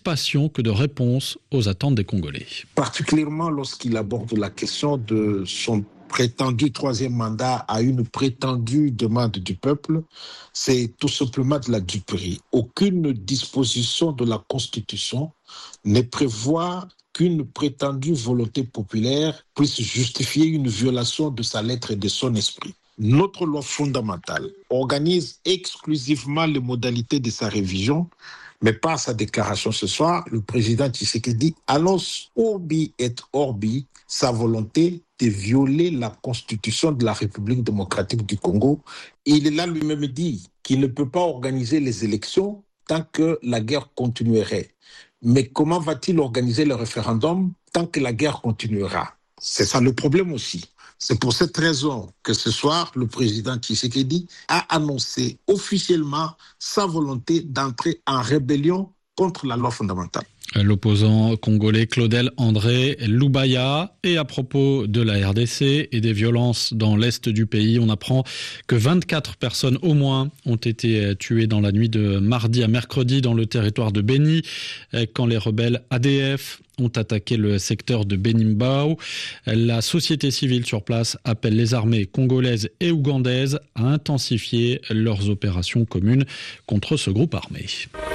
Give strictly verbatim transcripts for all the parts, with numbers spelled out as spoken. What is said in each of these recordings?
crispation que de réponses aux attentes des Congolais. Particulièrement lorsqu'il aborde la question de son prétendu troisième mandat à une prétendue demande du peuple, c'est tout simplement de la duperie. Aucune disposition de la Constitution ne prévoit qu'une prétendue volonté populaire puisse justifier une violation de sa lettre et de son esprit. Notre loi fondamentale organise exclusivement les modalités de sa révision, mais par sa déclaration ce soir, le président Tshisekedi annonce urbi et orbi sa volonté de violer la constitution de la République démocratique du Congo. Il l'a lui-même dit qu'il ne peut pas organiser les élections tant que la guerre continuerait. Mais comment va-t-il organiser le référendum tant que la guerre continuera? C'est ça le problème aussi. C'est pour cette raison que ce soir, le président Tshisekedi a annoncé officiellement sa volonté d'entrer en rébellion contre la loi fondamentale. L'opposant congolais Claudel André Lubaya. Et à propos de la R D C et des violences dans l'est du pays, on apprend que vingt-quatre personnes au moins ont été tuées dans la nuit de mardi à mercredi dans le territoire de Beni, quand les rebelles A D F ont attaqué le secteur de Beni-Mbau. La société civile sur place appelle les armées congolaises et ougandaises à intensifier leurs opérations communes contre ce groupe armé.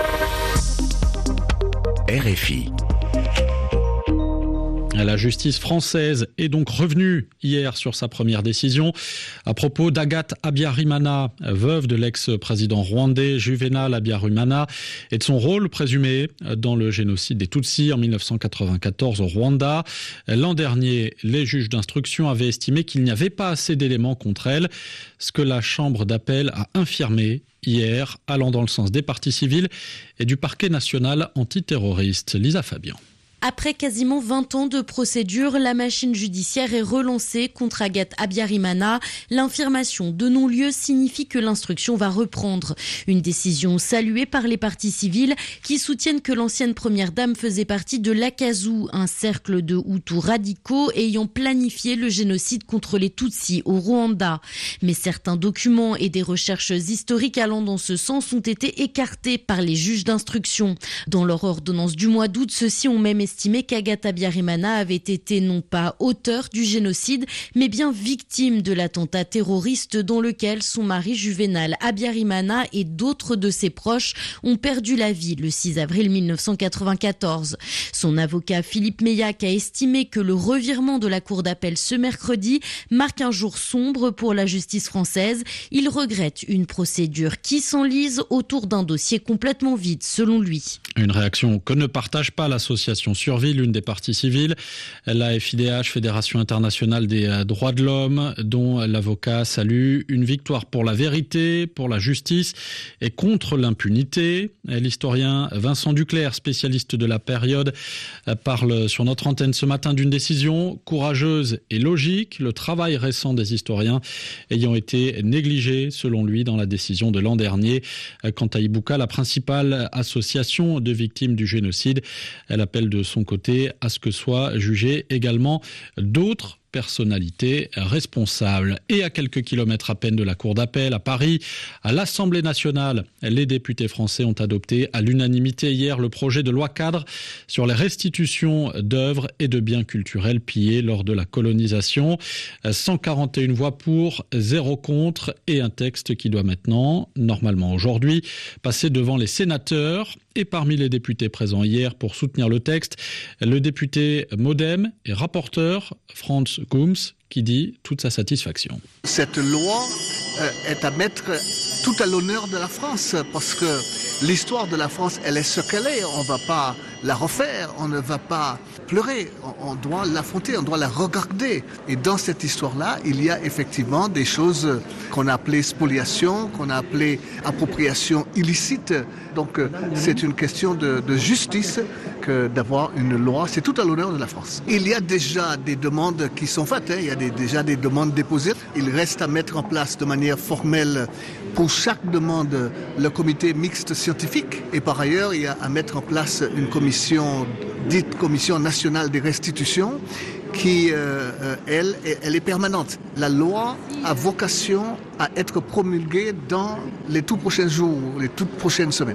R F I. La justice française est donc revenue hier sur sa première décision à propos d'Agathe Habyarimana, veuve de l'ex-président rwandais Juvenal Habyarimana, et de son rôle présumé dans le génocide des Tutsis en dix-neuf cent quatre-vingt-quatorze au Rwanda. L'an dernier, les juges d'instruction avaient estimé qu'il n'y avait pas assez d'éléments contre elle, ce que la chambre d'appel a infirmé hier, allant dans le sens des parties civiles et du parquet national antiterroriste. Lisa Fabian. Après quasiment vingt ans de procédure, la machine judiciaire est relancée contre Agathe Habyarimana. L'infirmation de non-lieu signifie que l'instruction va reprendre. Une décision saluée par les parties civiles qui soutiennent que l'ancienne première dame faisait partie de l'Akazu, un cercle de Hutus radicaux ayant planifié le génocide contre les Tutsis au Rwanda. Mais certains documents et des recherches historiques allant dans ce sens ont été écartés par les juges d'instruction. Dans leur ordonnance du mois d'août, ceux-ci ont même estimé qu'Agathe Habyarimana avait été non pas auteur du génocide, mais bien victime de l'attentat terroriste dans lequel son mari Juvenal Habyarimana et d'autres de ses proches ont perdu la vie le six avril mille neuf cent quatre-vingt-quatorze. Son avocat Philippe Meillac a estimé que le revirement de la cour d'appel ce mercredi marque un jour sombre pour la justice française. Il regrette une procédure qui s'enlise autour d'un dossier complètement vide, selon lui. Une réaction que ne partage pas l'association Survie, l'une des parties civiles, la F I D H, Fédération internationale des droits de l'homme, dont l'avocat salue une victoire pour la vérité, pour la justice et contre l'impunité. L'historien Vincent Duclerc, spécialiste de la période, parle sur notre antenne ce matin d'une décision courageuse et logique, le travail récent des historiens ayant été négligé, selon lui, dans la décision de l'an dernier. Quant à Ibuka, la principale association de victimes du génocide, elle appelle de son côté à ce que soient jugés également d'autres personnalités responsables. Et à quelques kilomètres à peine de la cour d'appel, à Paris, à l'Assemblée nationale, les députés français ont adopté à l'unanimité hier le projet de loi cadre sur les restitutions d'œuvres et de biens culturels pillés lors de la colonisation. cent quarante et une voix pour, zéro contre et un texte qui doit maintenant, normalement aujourd'hui, passer devant les sénateurs. Et parmi les députés présents hier pour soutenir le texte, le député Modem et rapporteur Franz Gums, qui dit toute sa satisfaction. Cette loi est à mettre tout à l'honneur de la France, parce que l'histoire de la France, elle est ce qu'elle est. On ne va pas la refaire, on ne va pas pleurer, on doit l'affronter, on doit la regarder. Et dans cette histoire-là, il y a effectivement des choses qu'on a appelées spoliation, qu'on a appelées appropriation illicite. Donc c'est une question de, de justice que d'avoir une loi, c'est tout à l'honneur de la France. Il y a déjà des demandes qui sont faites, hein. Il y a des, déjà des demandes déposées. Il reste à mettre en place de manière formelle pour chaque demande le comité mixte scientifique. Et par ailleurs, il y a à mettre en place une commission, dite Commission nationale des restitutions, qui, euh, elle, elle est permanente. La loi a vocation à être promulguée dans les tout prochains jours, les toutes prochaines semaines.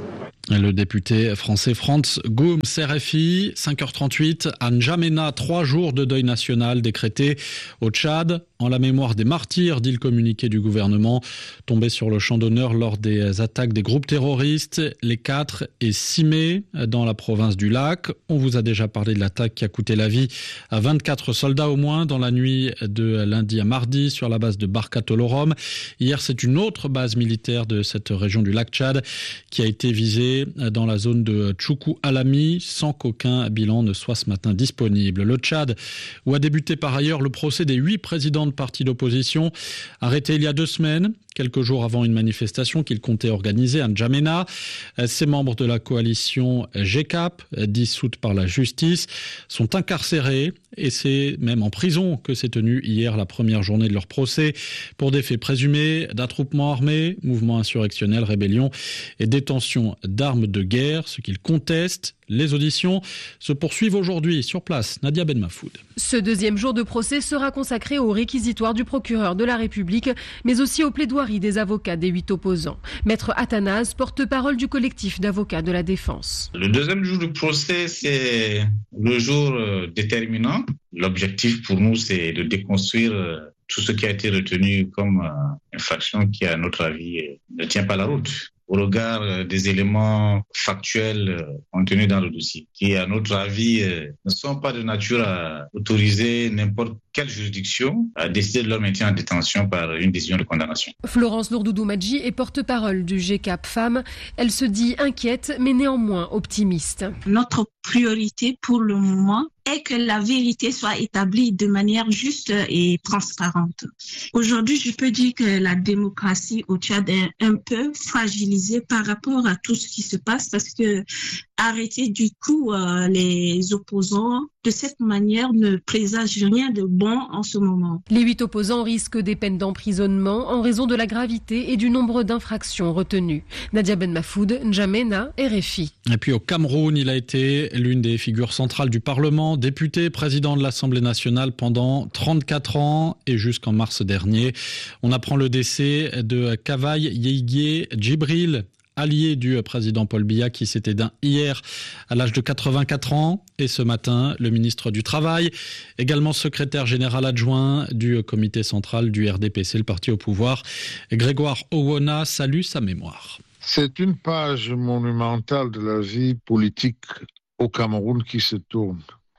Le député français Frantz Goums, R F I, cinq heures trente-huit, à N'Djamena, trois jours de deuil national décrété au Tchad, en la mémoire des martyrs, dit le communiqué du gouvernement, tombés sur le champ d'honneur lors des attaques des groupes terroristes les quatre et six mai dans la province du Lac. On vous a déjà parlé de l'attaque qui a coûté la vie à vingt-quatre soldats au moins dans la nuit de lundi à mardi sur la base de Barka-Tolorom. Hier, c'est une autre base militaire de cette région du lac Tchad qui a été visée dans la zone de Tchoukou Alami sans qu'aucun bilan ne soit ce matin disponible. Le Tchad, où a débuté par ailleurs le procès des huit présidents de partis d'opposition, arrêtés il y a deux semaines, quelques jours avant une manifestation qu'il comptait organiser à N'Djamena. Ces membres de la coalition G C A P, dissoute par la justice, sont incarcérés et c'est même en prison que s'est tenue hier la première journée de leur procès pour des faits présumés d'attroupement armé, mouvement insurrectionnel, rébellion et détention d'armes de guerre, ce qu'ils contestent. Les auditions se poursuivent aujourd'hui sur place. Nadia Ben Mafoud. Ce deuxième jour de procès sera consacré au réquisitoire du procureur de la République, mais aussi aux plaidoiries des avocats des huit opposants. Maître Athanase, porte-parole du collectif d'avocats de la défense. Le deuxième jour du procès, c'est le jour déterminant. L'objectif pour nous, c'est de déconstruire tout ce qui a été retenu comme infraction qui, à notre avis, ne tient pas la route au regard des éléments factuels contenus dans le dossier, qui, à notre avis, ne sont pas de nature à autoriser n'importe quelle juridiction à décider de leur maintien en détention par une décision de condamnation. Florence Lourdoudou-Madji est porte-parole du G C A P Femmes. Elle se dit inquiète, mais néanmoins optimiste. Notre priorité pour le moment est que la vérité soit établie de manière juste et transparente. Aujourd'hui, je peux dire que la démocratie au Tchad est un peu fragilisée par rapport à tout ce qui se passe parce que arrêter du coup euh, les opposants de cette manière ne présage rien de bon en ce moment. Les huit opposants risquent des peines d'emprisonnement en raison de la gravité et du nombre d'infractions retenues. Nadia Ben Mafoud, N'Djamena, R F I. Et puis au Cameroun, il a été l'une des figures centrales du Parlement, député, président de l'Assemblée nationale pendant trente-quatre ans et jusqu'en mars dernier. On apprend le décès de Kavaï Yeïgué Djibril, allié du président Paul Biya qui s'est éteint hier à l'âge de quatre-vingt-quatre ans. Et ce matin, le ministre du Travail, également secrétaire général adjoint du comité central du R D P C, le parti au pouvoir, Grégoire Owona, salue sa mémoire. C'est une page monumentale de la vie politique au Cameroun qui se tourne.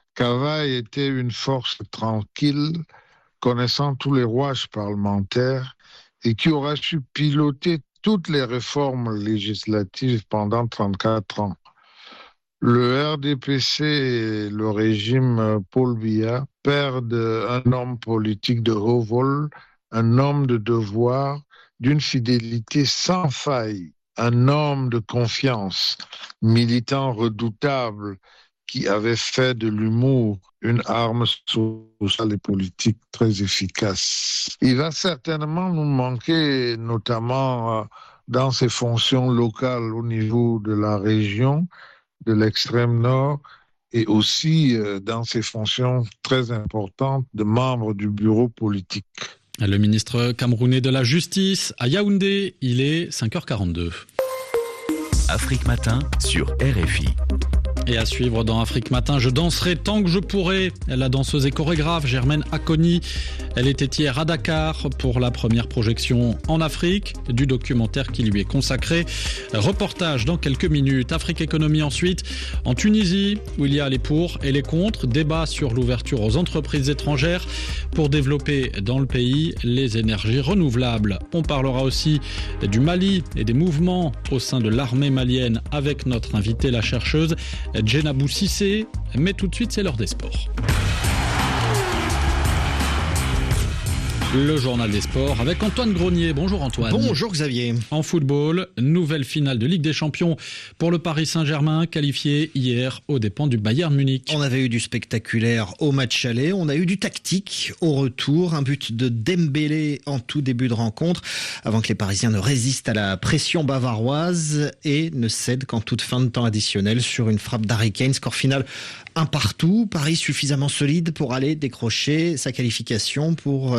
Kavaï était une force tranquille, connaissant tous les rouages parlementaires et qui aura su piloter toutes les réformes législatives pendant trente-quatre ans. Le R D P C et le régime Paul Biya perdent un homme politique de haut vol, un homme de devoir, d'une fidélité sans faille, un homme de confiance, militant redoutable, qui avait fait de l'humour une arme sociale et politique très efficace. Il va certainement nous manquer, notamment euh, dans ses fonctions locales au niveau de la région, de l'extrême nord, et aussi euh, dans ses fonctions très importantes de membre du bureau politique. Le ministre camerounais de la Justice à Yaoundé, il est cinq heures quarante-deux. Afrique Matin sur R F I. Et à suivre dans Afrique Matin, je danserai tant que je pourrai. La danseuse et chorégraphe Germaine Akoni, elle était hier à Dakar pour la première projection en Afrique du documentaire qui lui est consacré. Reportage dans quelques minutes. Afrique Économie ensuite, en Tunisie, où il y a les pour et les contre. Débat sur l'ouverture aux entreprises étrangères pour développer dans le pays les énergies renouvelables. On parlera aussi du Mali et des mouvements au sein de l'armée malienne avec notre invitée, la chercheuse Djenabou Cissé, mais tout de suite c'est l'heure des sports. Le journal des sports avec Antoine Grenier. Bonjour Antoine. Bonjour Xavier. En football, nouvelle finale de Ligue des Champions pour le Paris Saint-Germain, qualifié hier aux dépens du Bayern Munich. On avait eu du spectaculaire au match aller, on a eu du tactique au retour, un but de Dembélé en tout début de rencontre, avant que les Parisiens ne résistent à la pression bavaroise et ne cèdent qu'en toute fin de temps additionnel sur une frappe d'Harry Kane. Score final un partout, Paris suffisamment solide pour aller décrocher sa qualification pour la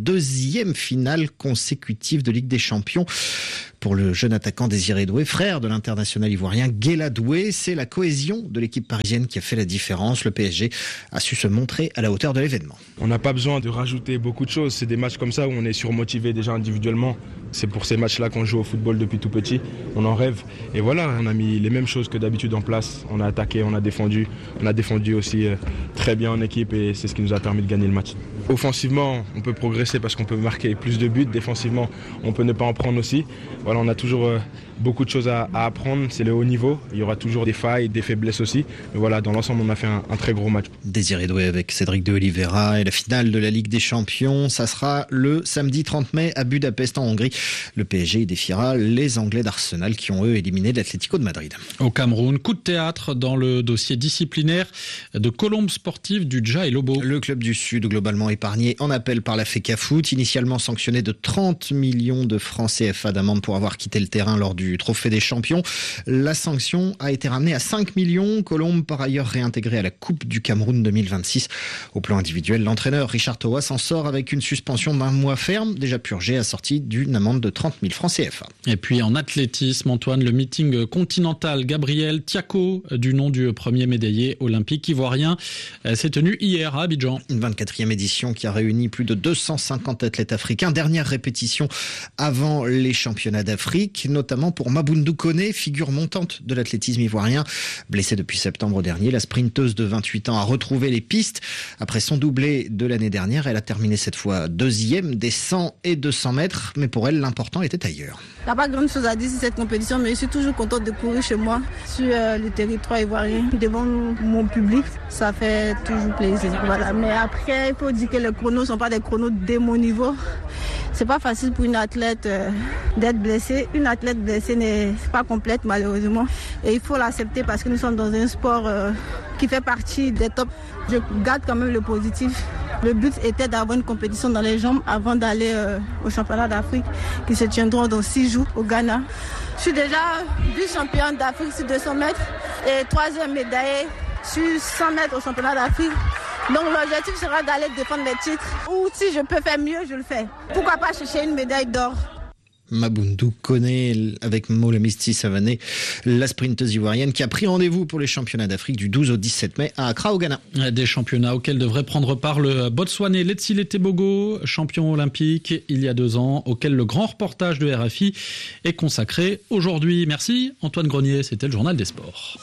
deuxième finale consécutive de Ligue des Champions. Pour le jeune attaquant Désiré Doué, frère de l'international ivoirien Guéla Doué, c'est la cohésion de l'équipe parisienne qui a fait la différence. Le P S G a su se montrer à la hauteur de l'événement. On n'a pas besoin de rajouter beaucoup de choses. C'est des matchs comme ça où on est surmotivé déjà individuellement. C'est pour ces matchs-là qu'on joue au football depuis tout petit. On en rêve. Et voilà, on a mis les mêmes choses que d'habitude en place. On a attaqué, on a défendu. On a défendu aussi euh, très bien en équipe et c'est ce qui nous a permis de gagner le match. Offensivement, on peut progresser parce qu'on peut marquer plus de buts. Défensivement, on peut ne pas en prendre aussi. Voilà, on a toujours euh, beaucoup de choses à, à apprendre. C'est le haut niveau. Il y aura toujours des failles, des faiblesses aussi. Mais voilà, dans l'ensemble, on a fait un, un très gros match. Désiré Doué avec Cédric de Oliveira et la finale de la Ligue des Champions. Ça sera le samedi trente mai à Budapest en Hongrie. Le P S G défiera les Anglais d'Arsenal qui ont eux éliminé l'Atlético de Madrid. Au Cameroun, coup de théâtre dans le dossier disciplinaire de Colombe sportive du Dja et Lobo. Le club du Sud, globalement épargné en appel par la FECAFOOT, initialement sanctionné de trente millions de francs C F A d'amende pour avoir quitté le terrain lors du Trophée des Champions. La sanction a été ramenée à cinq millions. Colombe, par ailleurs réintégré à la Coupe du Cameroun deux mille vingt-six. Au plan individuel, l'entraîneur Richard Towa s'en sort avec une suspension d'un mois ferme, déjà purgée, assortie d'une amende de trente mille francs C F A. Et puis en athlétisme, Antoine, le meeting continental Gabriel Tiako, du nom du premier médaillé olympique ivoirien, s'est tenu hier à Abidjan. Une vingt-quatrième édition qui a réuni plus de deux cent cinquante athlètes africains. Dernière répétition avant les championnats d'Afrique, notamment pour Mabundu Kone, figure montante de l'athlétisme ivoirien. Blessée depuis septembre dernier, la sprinteuse de vingt-huit ans a retrouvé les pistes. Après son doublé de l'année dernière, elle a terminé cette fois deuxième des cent et deux cents mètres. Mais pour elle, l'important était ailleurs. Il n'y a pas grand chose à dire sur cette compétition, mais je suis toujours contente de courir chez moi, sur euh, le territoire ivoirien, devant mon public. Ça fait toujours plaisir. Voilà. Mais après, il faut dire que les chronos ne sont pas des chronos de mon niveau. C'est pas facile pour une athlète euh, d'être blessée. Une athlète blessée n'est pas complète, malheureusement. Et il faut l'accepter parce que nous sommes dans un sport euh, qui fait partie des tops. Je garde quand même le positif. Le but était d'avoir une compétition dans les jambes avant d'aller euh, au championnat d'Afrique qui se tiendront dans six jours au Ghana. Je suis déjà vice-championne d'Afrique sur deux cents mètres et troisième médaillée sur cent mètres au championnat d'Afrique. Donc l'objectif sera d'aller défendre mes titres. Ou si je peux faire mieux, je le fais. Pourquoi pas chercher une médaille d'or? Mabundu Kone avec Molemisti Savané, la sprinteuse ivoirienne qui a pris rendez-vous pour les championnats d'Afrique du douze au dix-sept mai à Accra au Ghana. Des championnats auxquels devrait prendre part le Botswanais Letsile Tebogo, champion olympique il y a deux ans, auquel le grand reportage de R F I est consacré aujourd'hui. Merci Antoine Grenier, c'était le journal des sports.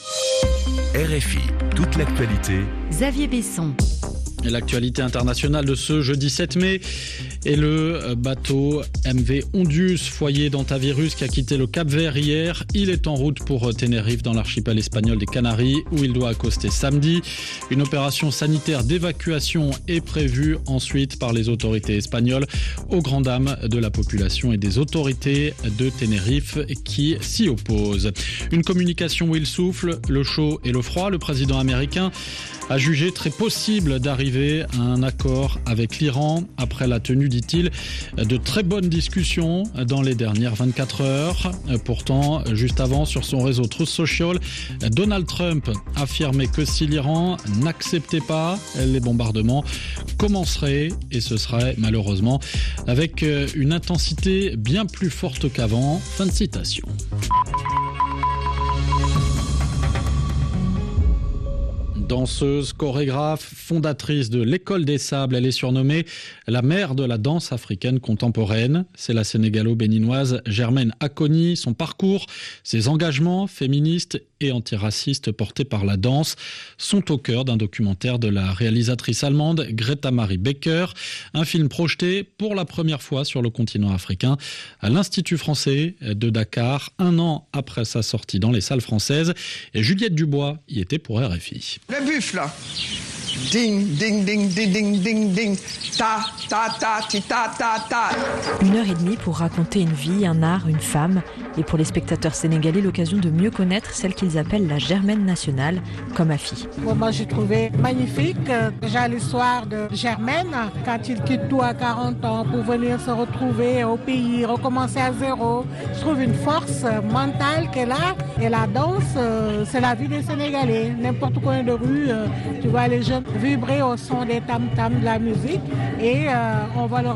R F I, toute l'actualité. Xavier Besson. Et l'actualité internationale de ce jeudi sept mai est le bateau M V Ondius, foyer d'antavirus, qui a quitté le Cap-Vert hier. Il est en route pour Tenerife dans l'archipel espagnol des Canaries où il doit accoster samedi. Une opération sanitaire d'évacuation est prévue ensuite par les autorités espagnoles aux grandes dames de la population et des autorités de Tenerife qui s'y opposent. Une communication où il souffle, le chaud et le froid. Le président américain a jugé très possible d'arriver à un accord avec l'Iran après la tenue, dit-il, de très bonnes discussions dans les dernières vingt-quatre heures. Pourtant, juste avant, sur son réseau Truth Social, Donald Trump affirmait que si l'Iran n'acceptait pas les bombardements, commencerait, et ce serait malheureusement avec une intensité bien plus forte qu'avant. Fin de citation. Danseuse, chorégraphe, fondatrice de l'École des Sables, elle est surnommée la mère de la danse africaine contemporaine. C'est la sénégalo-béninoise Germaine Acogny. Son parcours, ses engagements féministes et antiracistes portés par la danse sont au cœur d'un documentaire de la réalisatrice allemande Greta Marie Becker. Un film projeté pour la première fois sur le continent africain à l'Institut français de Dakar, un an après sa sortie dans les salles françaises. Et Juliette Dubois y était pour R F I. Le buffle. Ding, ding, ding, ding, ding, ding, ding. Ta, ta, ta, ti, ta, ta, ta. Une heure et demie pour raconter une vie, un art, une femme. Et pour les spectateurs sénégalais, l'occasion de mieux connaître celle qu'ils appellent la Germaine nationale, comme Afi. Moi, j'ai trouvé magnifique euh, déjà l'histoire de Germaine, quand il quitte tout à quarante ans pour venir se retrouver au pays, recommencer à zéro. Je trouve une force mentale qu'elle a. Et la danse, euh, c'est la vie des Sénégalais. N'importe coin de rue, euh, tu vois les jeunes vibrer au son des tam-tams de la musique et euh, on valorise pas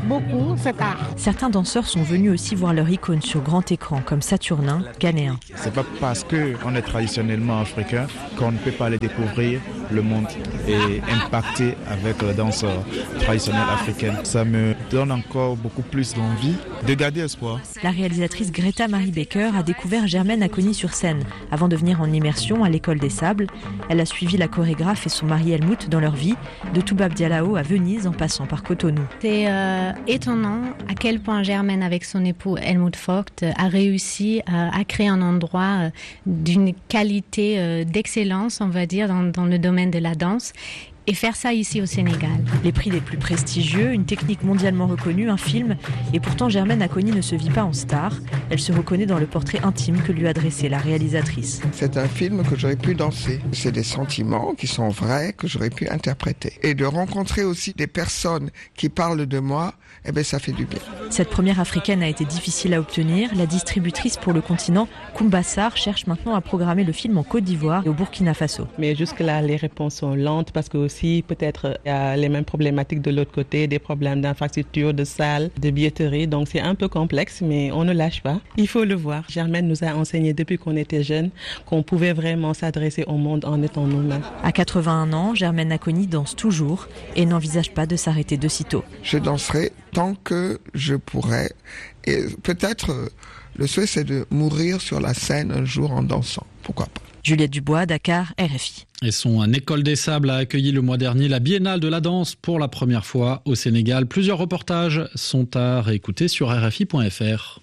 beaucoup cet art. Certains danseurs sont venus aussi voir leur icône sur grand écran, comme Saturnin, ghanéen. C'est pas parce qu'on est traditionnellement africain qu'on ne peut pas aller découvrir le monde et impacter avec la danse traditionnelle africaine. Ça me donne encore beaucoup plus d'envie de garder espoir. La réalisatrice Greta Marie Becker a découvert Germaine Acogny sur scène avant de venir en immersion à l'École des Sables. Elle a suivi la chorégraphe et son mari Helmut dans leur vie, de Toubab Diallo à Venise en passant par Cotonou. C'est euh, étonnant à quel point Germaine, avec son époux Helmut Vogt, a réussi euh, à créer un endroit euh, d'une qualité euh, d'excellence, on va dire, dans, dans le domaine de la danse. Et faire ça ici au Sénégal. Les prix les plus prestigieux, une technique mondialement reconnue, un film. Et pourtant, Germaine Acogny ne se vit pas en star. Elle se reconnaît dans le portrait intime que lui a dressé la réalisatrice. C'est un film que j'aurais pu danser. C'est des sentiments qui sont vrais, que j'aurais pu interpréter. Et de rencontrer aussi des personnes qui parlent de moi, eh bien, ça fait du bien. Cette première africaine a été difficile à obtenir. La distributrice pour le continent, Koumbassar, cherche maintenant à programmer le film en Côte d'Ivoire et au Burkina Faso. Mais jusque-là, les réponses sont lentes parce que aussi, peut-être, il y a les mêmes problématiques de l'autre côté, des problèmes d'infrastructure, de salles, de billetterie. Donc, c'est un peu complexe, mais on ne lâche pas. Il faut le voir. Germaine nous a enseigné depuis qu'on était jeunes qu'on pouvait vraiment s'adresser au monde en étant nous-mêmes. À quatre-vingt-un ans, Germaine Acogny danse toujours et n'envisage pas de s'arrêter de sitôt. Je danserai tant que je pourrai. Et peut-être, le souhait, c'est de mourir sur la scène un jour en dansant. Pourquoi pas? Juliette Dubois, Dakar, R F I. Et son École des Sables a accueilli le mois dernier la Biennale de la danse pour la première fois au Sénégal. Plusieurs reportages sont à réécouter sur R F I point F R.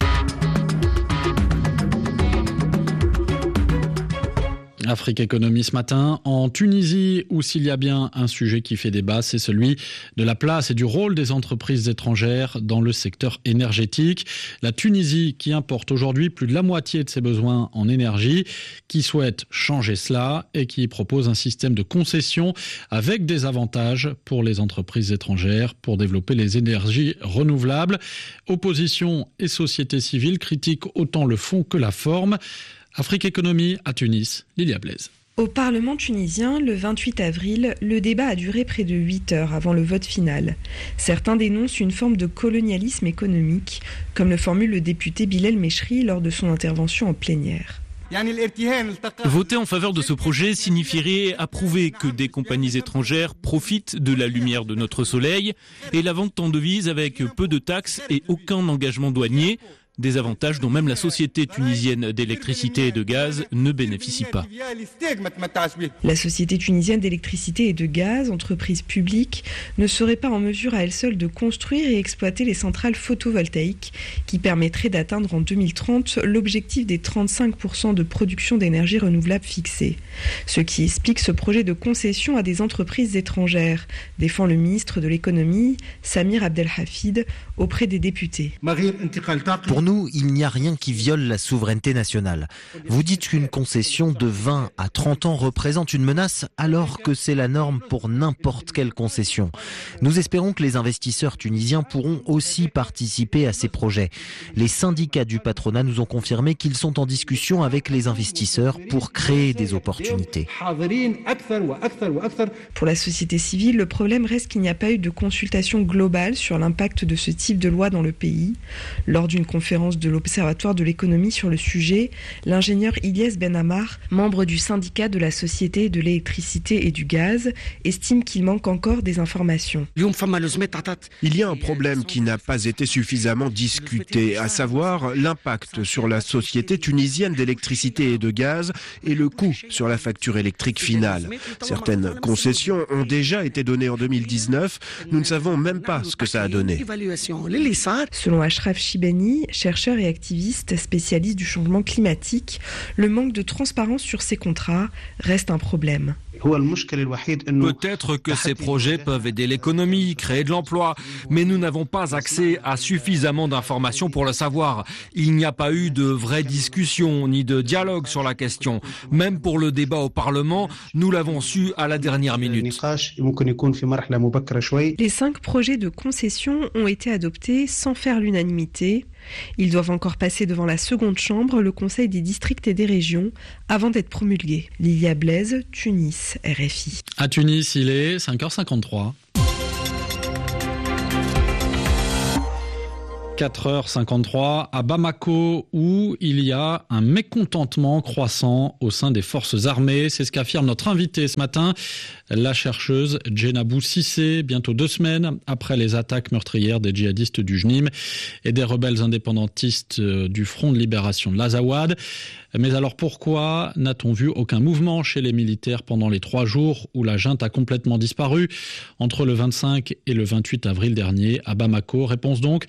Afrique Économie ce matin, en Tunisie, où s'il y a bien un sujet qui fait débat, c'est celui de la place et du rôle des entreprises étrangères dans le secteur énergétique. La Tunisie, qui importe aujourd'hui plus de la moitié de ses besoins en énergie, qui souhaite changer cela et qui propose un système de concession avec des avantages pour les entreprises étrangères pour développer les énergies renouvelables. Opposition et société civile critiquent autant le fond que la forme. Afrique Économie à Tunis, Lilia Blaise. Au Parlement tunisien, le vingt-huit avril, le débat a duré près de huit heures avant le vote final. Certains dénoncent une forme de colonialisme économique, comme le formule le député Bilal Mechri lors de son intervention en plénière. Voter en faveur de ce projet signifierait approuver que des compagnies étrangères profitent de la lumière de notre soleil et la vente en devises avec peu de taxes et aucun engagement douanier. Des avantages dont même la société tunisienne d'électricité et de gaz ne bénéficie pas. La société tunisienne d'électricité et de gaz, entreprise publique, ne serait pas en mesure à elle seule de construire et exploiter les centrales photovoltaïques qui permettraient d'atteindre en deux mille trente l'objectif des trente-cinq pour cent de production d'énergie renouvelable fixé. Ce qui explique ce projet de concession à des entreprises étrangères, défend le ministre de l'économie, Samir Abdelhafid, auprès des députés. Pour nous, il n'y a rien qui viole la souveraineté nationale. Vous dites qu'une concession de vingt à trente ans représente une menace alors que c'est la norme pour n'importe quelle concession. Nous espérons que les investisseurs tunisiens pourront aussi participer à ces projets. Les syndicats du patronat nous ont confirmé qu'ils sont en discussion avec les investisseurs pour créer des opportunités. Pour la société civile, le problème reste qu'il n'y a pas eu de consultation globale sur l'impact de ce type de loi dans le pays. Lors d'une conférence de l'Observatoire de l'économie sur le sujet, l'ingénieur Ilyes Ben Ammar, membre du syndicat de la Société de l'électricité et du gaz, estime qu'il manque encore des informations. Il y a un problème qui n'a pas été suffisamment discuté, à savoir l'impact sur la Société tunisienne d'électricité et de gaz et le coût sur la facture électrique finale. Certaines concessions ont déjà été données en deux mille dix-neuf, nous ne savons même pas ce que ça a donné. Selon Ashraf Chibani, chercheur et activiste spécialiste du changement climatique, le manque de transparence sur ces contrats reste un problème. Peut-être que ces projets peuvent aider l'économie, créer de l'emploi, mais nous n'avons pas accès à suffisamment d'informations pour le savoir. Il n'y a pas eu de vraie discussion ni de dialogue sur la question. Même pour le débat au Parlement, nous l'avons su à la dernière minute. Les cinq projets de concession ont été adoptés sans faire l'unanimité. Ils doivent encore passer devant la seconde chambre, le Conseil des districts et des régions, avant d'être promulgués. Lilia Blaise, Tunis, R F I. À Tunis, il est cinq heures cinquante-trois. quatre heures cinquante-trois à Bamako, où il y a un mécontentement croissant au sein des forces armées. C'est ce qu'affirme notre invitée ce matin, la chercheuse Djenabou Cissé, bientôt deux semaines après les attaques meurtrières des djihadistes du Jnim et des rebelles indépendantistes du Front de libération de l'Azawad. Mais alors pourquoi n'a-t-on vu aucun mouvement chez les militaires pendant les trois jours où la junte a complètement disparu entre le vingt-cinq et le vingt-huit avril dernier à Bamako? Réponse donc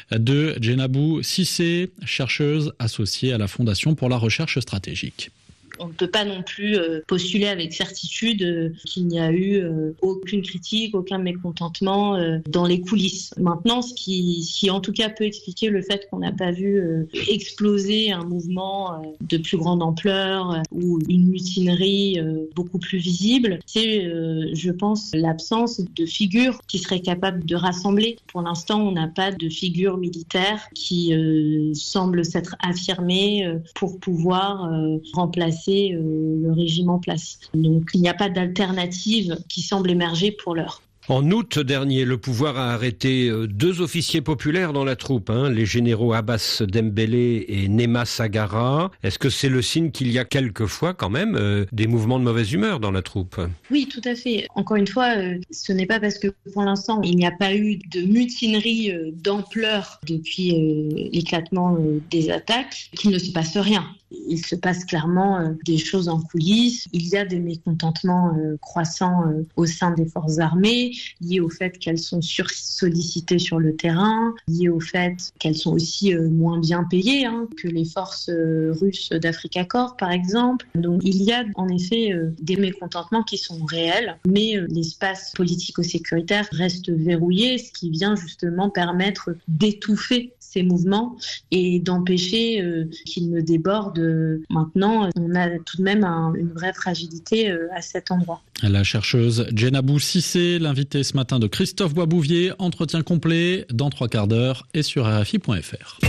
de Djenabou Cissé, chercheuse associée à la Fondation pour la recherche stratégique. On ne peut pas non plus postuler avec certitude qu'il n'y a eu aucune critique, aucun mécontentement dans les coulisses. Maintenant, ce qui, ce qui en tout cas peut expliquer le fait qu'on n'a pas vu exploser un mouvement de plus grande ampleur ou une mutinerie beaucoup plus visible, c'est, je pense, l'absence de figures qui seraient capables de rassembler. Pour l'instant, on n'a pas de figure militaire qui semble s'être affirmée pour pouvoir remplacer le régime en place. Donc il n'y a pas d'alternative qui semble émerger pour l'heure. En août dernier, le pouvoir a arrêté deux officiers populaires dans la troupe, hein, les généraux Abbas Dembélé et Nema Sagara. Est-ce que c'est le signe qu'il y a quelquefois quand même euh, des mouvements de mauvaise humeur dans la troupe? Oui, tout à fait. Encore une fois, euh, ce n'est pas parce que pour l'instant il n'y a pas eu de mutinerie euh, d'ampleur depuis euh, l'éclatement euh, des attaques qu'il ne se passe rien. Il se passe clairement euh, des choses en coulisses. Il y a des mécontentements euh, croissants euh, au sein des forces armées, liés au fait qu'elles sont sursollicitées sur le terrain, liés au fait qu'elles sont aussi euh, moins bien payées hein, que les forces euh, russes d'Africa Corps, par exemple. Donc il y a en effet euh, des mécontentements qui sont réels, mais euh, l'espace politico-sécuritaire reste verrouillé, ce qui vient justement permettre d'étouffer ces mouvements et d'empêcher euh, qu'ils ne débordent. Maintenant, on a tout de même un, une vraie fragilité euh, à cet endroit. La chercheuse Djenabou Cissé, l'invitée ce matin de Christophe Boisbouvier. Entretien complet dans trois quarts d'heure et sur R F I point F R.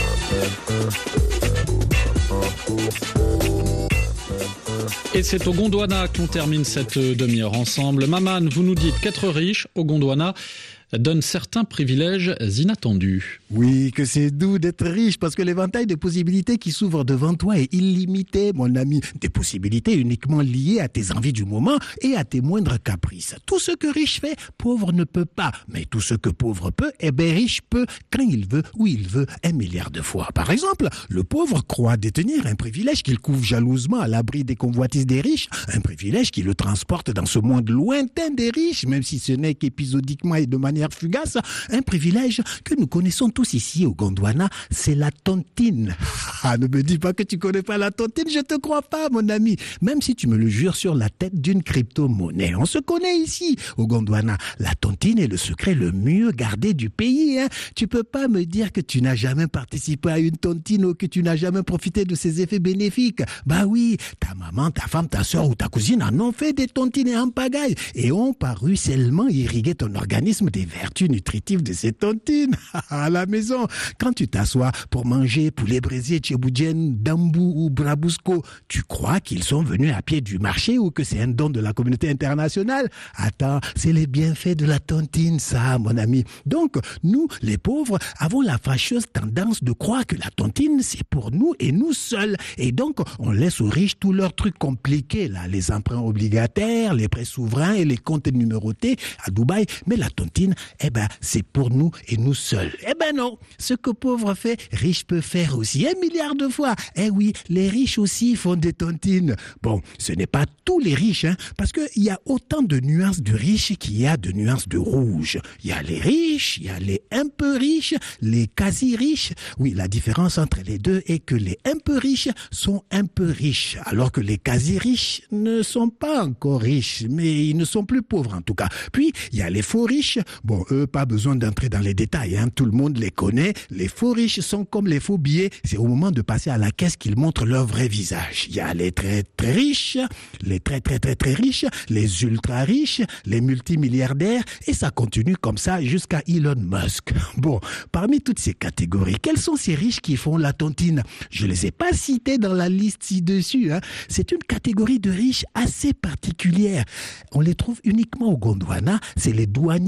Et c'est au Gondwana qu'on termine cette demi-heure ensemble. Maman, vous nous dites qu'être riche au Gondwana donne certains privilèges inattendus. Oui, que c'est doux d'être riche parce que l'éventail de possibilités qui s'ouvre devant toi est illimité, mon ami. Des possibilités uniquement liées à tes envies du moment et à tes moindres caprices. Tout ce que riche fait, pauvre ne peut pas. Mais tout ce que pauvre peut, eh bien riche peut quand il veut, où il veut, un milliard de fois. Par exemple, le pauvre croit détenir un privilège qu'il couvre jalousement à l'abri des convoitises des riches, un privilège qui le transporte dans ce monde lointain des riches, même si ce n'est qu'épisodiquement et de manière fugace, un privilège que nous connaissons tous ici au Gondwana, c'est la tontine. Ah, ne me dis pas que tu connais pas la tontine, je te crois pas, mon ami. Même si tu me le jures sur la tête d'une crypto-monnaie. On se connaît ici au Gondwana. La tontine est le secret le mieux gardé du pays. Hein. Tu peux pas me dire que tu n'as jamais participé à une tontine ou que tu n'as jamais profité de ses effets bénéfiques. Bah oui, ta maman, ta femme, ta soeur ou ta cousine en ont fait des tontines en pagaille et ont par ruissellement irrigué ton organisme des vertus nutritives de ces tontines. À la maison, quand tu t'assois pour manger poulet braisé, tchéboudienne, dambou ou brabusco, tu crois qu'ils sont venus à pied du marché ou que c'est un don de la communauté internationale? Attends, c'est les bienfaits de la tontine, ça, mon ami. Donc, nous, les pauvres, avons la fâcheuse tendance de croire que la tontine, c'est pour nous et nous seuls. Et donc, on laisse aux riches tous leurs trucs compliqués, là, les emprunts obligataires, les prêts souverains et les comptes numérotés à Dubaï. Mais la tontine, eh ben, c'est pour nous et nous seuls. Eh ben non, ce que pauvre fait, riche peut faire aussi un milliard de fois. Eh oui, les riches aussi font des tontines. Bon, ce n'est pas tous les riches, hein, parce qu'il y a autant de nuances de riches qu'il y a de nuances de rouge. Il y a les riches, il y a les un peu riches, les quasi riches. Oui, la différence entre les deux est que les un peu riches sont un peu riches, alors que les quasi riches ne sont pas encore riches, mais ils ne sont plus pauvres en tout cas. Puis, il y a les faux riches. Bon, eux, pas besoin d'entrer dans les détails, hein. Tout le monde les connaît. Les faux riches sont comme les faux billets. C'est au moment de passer à la caisse qu'ils montrent leur vrai visage. Il y a les très très riches, les très très très très riches, les ultra riches, les multimilliardaires, et ça continue comme ça jusqu'à Elon Musk. Bon, parmi toutes ces catégories, quels sont ces riches qui font la tontine? Je les ai pas cités dans la liste ci-dessus, hein. C'est une catégorie de riches assez particulière. On les trouve uniquement au Gondwana, c'est les douaniers et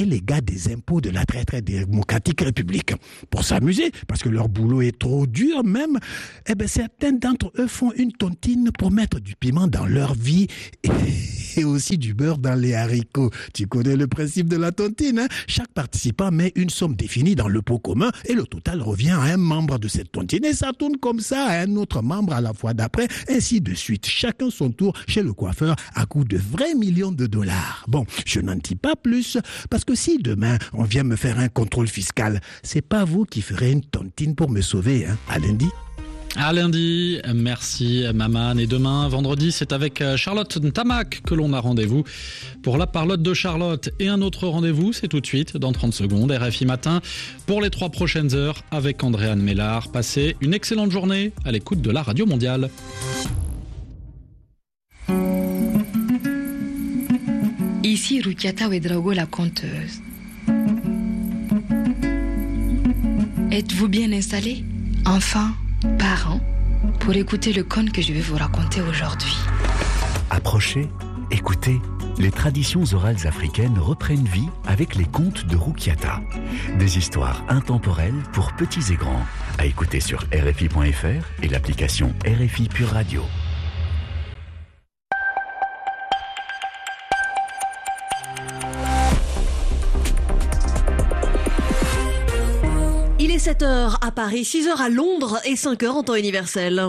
les gars des impôts de la très très démocratique République. Pour s'amuser, parce que leur boulot est trop dur même, eh ben certains d'entre eux font une tontine pour mettre du piment dans leur vie et, et aussi du beurre dans les haricots. Tu connais le principe de la tontine, hein? Chaque participant met une somme définie dans le pot commun et le total revient à un membre de cette tontine et ça tourne comme ça à un autre membre à la fois d'après, ainsi de suite. Chacun son tour chez le coiffeur à coup de vrais millions de dollars. Bon, je n'en dis pas plus parce que si demain on vient me faire un contrôle fiscal, c'est pas vous qui ferez une tontine pour me sauver, hein? À lundi. À lundi, merci Maman. Et demain, vendredi, c'est avec Charlotte Ntamak que l'on a rendez-vous pour la parlotte de Charlotte. Et un autre rendez-vous, c'est tout de suite, dans trente secondes, R F I Matin, pour les trois prochaines heures avec Andréane Mélard. Passez une excellente journée à l'écoute de la Radio Mondiale. Ici Rukiata Ouedraogo, la conteuse. Êtes-vous bien installés, enfants, parents, pour écouter le conte que je vais vous raconter aujourd'hui? Approchez, écoutez. Les traditions orales africaines reprennent vie avec les contes de Rukiata. Des histoires intemporelles pour petits et grands. À écouter sur R F I point F R et l'application R F I Pure Radio. Il est sept heures à Paris, six heures à Londres et cinq heures en temps universel.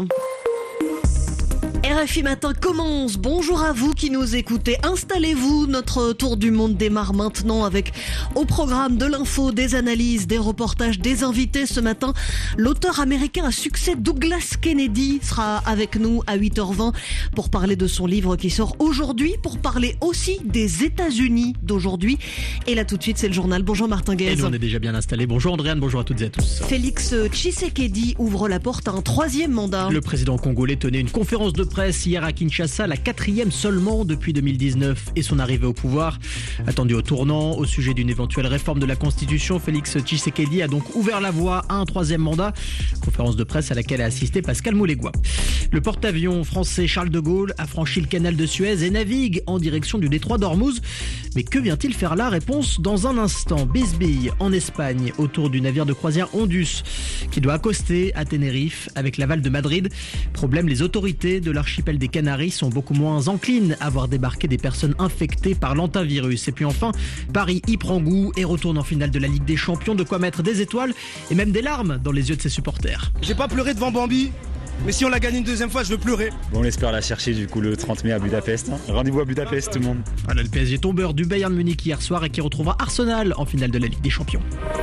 R F I Matin commence. Bonjour à vous qui nous écoutez. Installez-vous. Notre tour du monde démarre maintenant avec au programme de l'info, des analyses, des reportages, des invités. Ce matin, l'auteur américain à succès Douglas Kennedy sera avec nous à huit heures vingt pour parler de son livre qui sort aujourd'hui, pour parler aussi des États-Unis d'aujourd'hui. Et là tout de suite, c'est le journal. Bonjour Martin Guez. Et nous on est déjà bien installés. Bonjour Andréane, bonjour à toutes et à tous. Félix Tshisekedi ouvre la porte à un troisième mandat. Le président congolais tenait une conférence de presse hier à Kinshasa, la quatrième seulement depuis deux mille dix-neuf et son arrivée au pouvoir. Attendu au tournant au sujet d'une éventuelle réforme de la Constitution, Félix Tshisekedi a donc ouvert la voie à un troisième mandat. Conférence de presse à laquelle a assisté Pascal Moulegua. Le porte-avions français Charles de Gaulle a franchi le canal de Suez et navigue en direction du détroit d'Ormuz. Mais que vient-il faire là? Réponse dans un instant. Bisbille en Espagne autour du navire de croisière Ondus qui doit accoster à Tenerife avec l'aval de Madrid. Problème, les autorités de l'archipel des Canaries sont beaucoup moins enclines à voir débarquer des personnes infectées par l'antivirus. Et puis enfin, Paris y prend goût et retourne en finale de la Ligue des Champions, de quoi mettre des étoiles et même des larmes dans les yeux de ses supporters. J'ai pas pleuré devant Bambi, mais si on la gagne une deuxième fois, je veux pleurer. Bon, on espère la chercher du coup le trente mai à Budapest. Hein. Rendez-vous à Budapest tout le monde. Voilà, le P S G tombeur du Bayern Munich hier soir et qui retrouvera Arsenal en finale de la Ligue des Champions.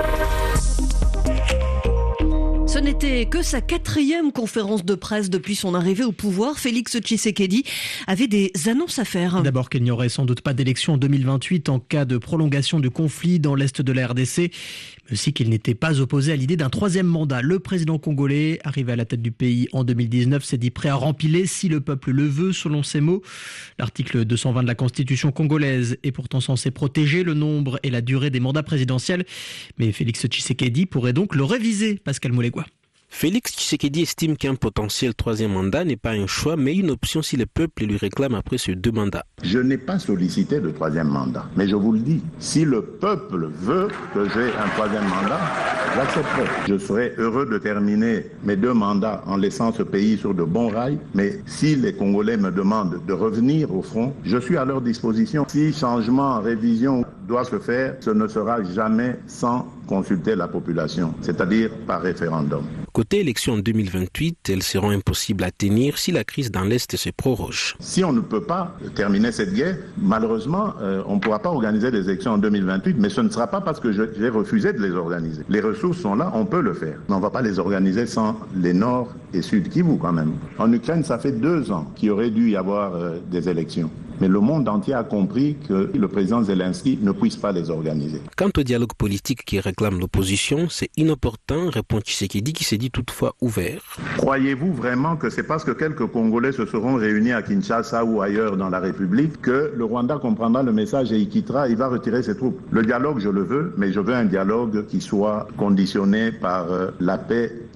Ce n'était que sa quatrième conférence de presse depuis son arrivée au pouvoir. Félix Tshisekedi avait des annonces à faire. D'abord qu'il n'y aurait sans doute pas d'élection en deux mille vingt-huit en cas de prolongation du conflit dans l'est de la R D C, mais aussi qu'il n'était pas opposé à l'idée d'un troisième mandat. Le président congolais, arrivé à la tête du pays en deux mille dix-neuf, s'est dit prêt à rempiler si le peuple le veut, selon ses mots. L'article deux cent vingt de la Constitution congolaise est pourtant censé protéger le nombre et la durée des mandats présidentiels. Mais Félix Tshisekedi pourrait donc le réviser, Pascal Moulegua. Félix Tshisekedi estime qu'un potentiel troisième mandat n'est pas un choix, mais une option si le peuple lui réclame après ces deux mandats. Je n'ai pas sollicité le troisième mandat, mais je vous le dis, si le peuple veut que j'ai un troisième mandat, j'accepterai. Je serai heureux de terminer mes deux mandats en laissant ce pays sur de bons rails, mais si les Congolais me demandent de revenir au front, je suis à leur disposition. Si changement, révision doit se faire, ce ne sera jamais sans consulter la population, c'est-à-dire par référendum. Côté élections en deux mille vingt-huit, elles seront impossibles à tenir si la crise dans l'Est se proroge. Si on ne peut pas terminer cette guerre, malheureusement, euh, on ne pourra pas organiser des élections en deux mille vingt-huit, mais ce ne sera pas parce que je, j'ai refusé de les organiser. Les ressources sont là, on peut le faire. Mais on ne va pas les organiser sans les Nord et Sud Kivu quand même. En Ukraine, ça fait deux ans qu'il aurait dû y avoir euh, des élections. Mais le monde entier a compris que le président Zelensky ne puisse pas les organiser. Quant au dialogue politique qui réclame l'opposition, c'est inopportun, répond Tshisekedi, qui s'est dit toutefois ouvert. Croyez-vous vraiment que c'est parce que quelques Congolais se seront réunis à Kinshasa ou ailleurs dans la République que le Rwanda comprendra le message et il quittera, il va retirer ses troupes? Le dialogue, je le veux, mais je veux un dialogue qui soit conditionné par euh, la paix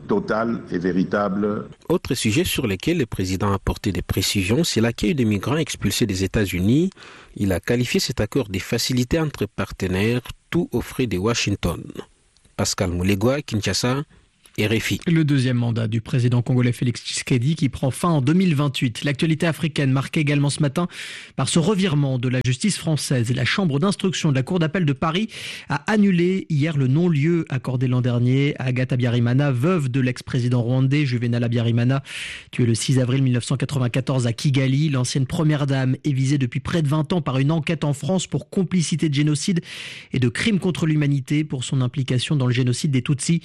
totale et véritable. Autre sujet sur lequel le président a apporté des précisions, c'est l'accueil des migrants expulsés des États-Unis. Il a qualifié cet accord de facilité entre partenaires, tout aux frais de Washington. Pascal Moulegua, Kinshasa, R F I. Le deuxième mandat du président congolais Félix Tshisekedi qui prend fin en deux mille vingt-huit. L'actualité africaine marquée également ce matin par ce revirement de la justice française. La chambre d'instruction de la cour d'appel de Paris a annulé hier le non-lieu accordé l'an dernier à Agatha Habyarimana, veuve de l'ex-président rwandais Juvenal Habyarimana, tué le six avril mille neuf cent quatre-vingt-quatorze à Kigali. L'ancienne première dame est visée depuis près de vingt ans par une enquête en France pour complicité de génocide et de crimes contre l'humanité pour son implication dans le génocide des Tutsis.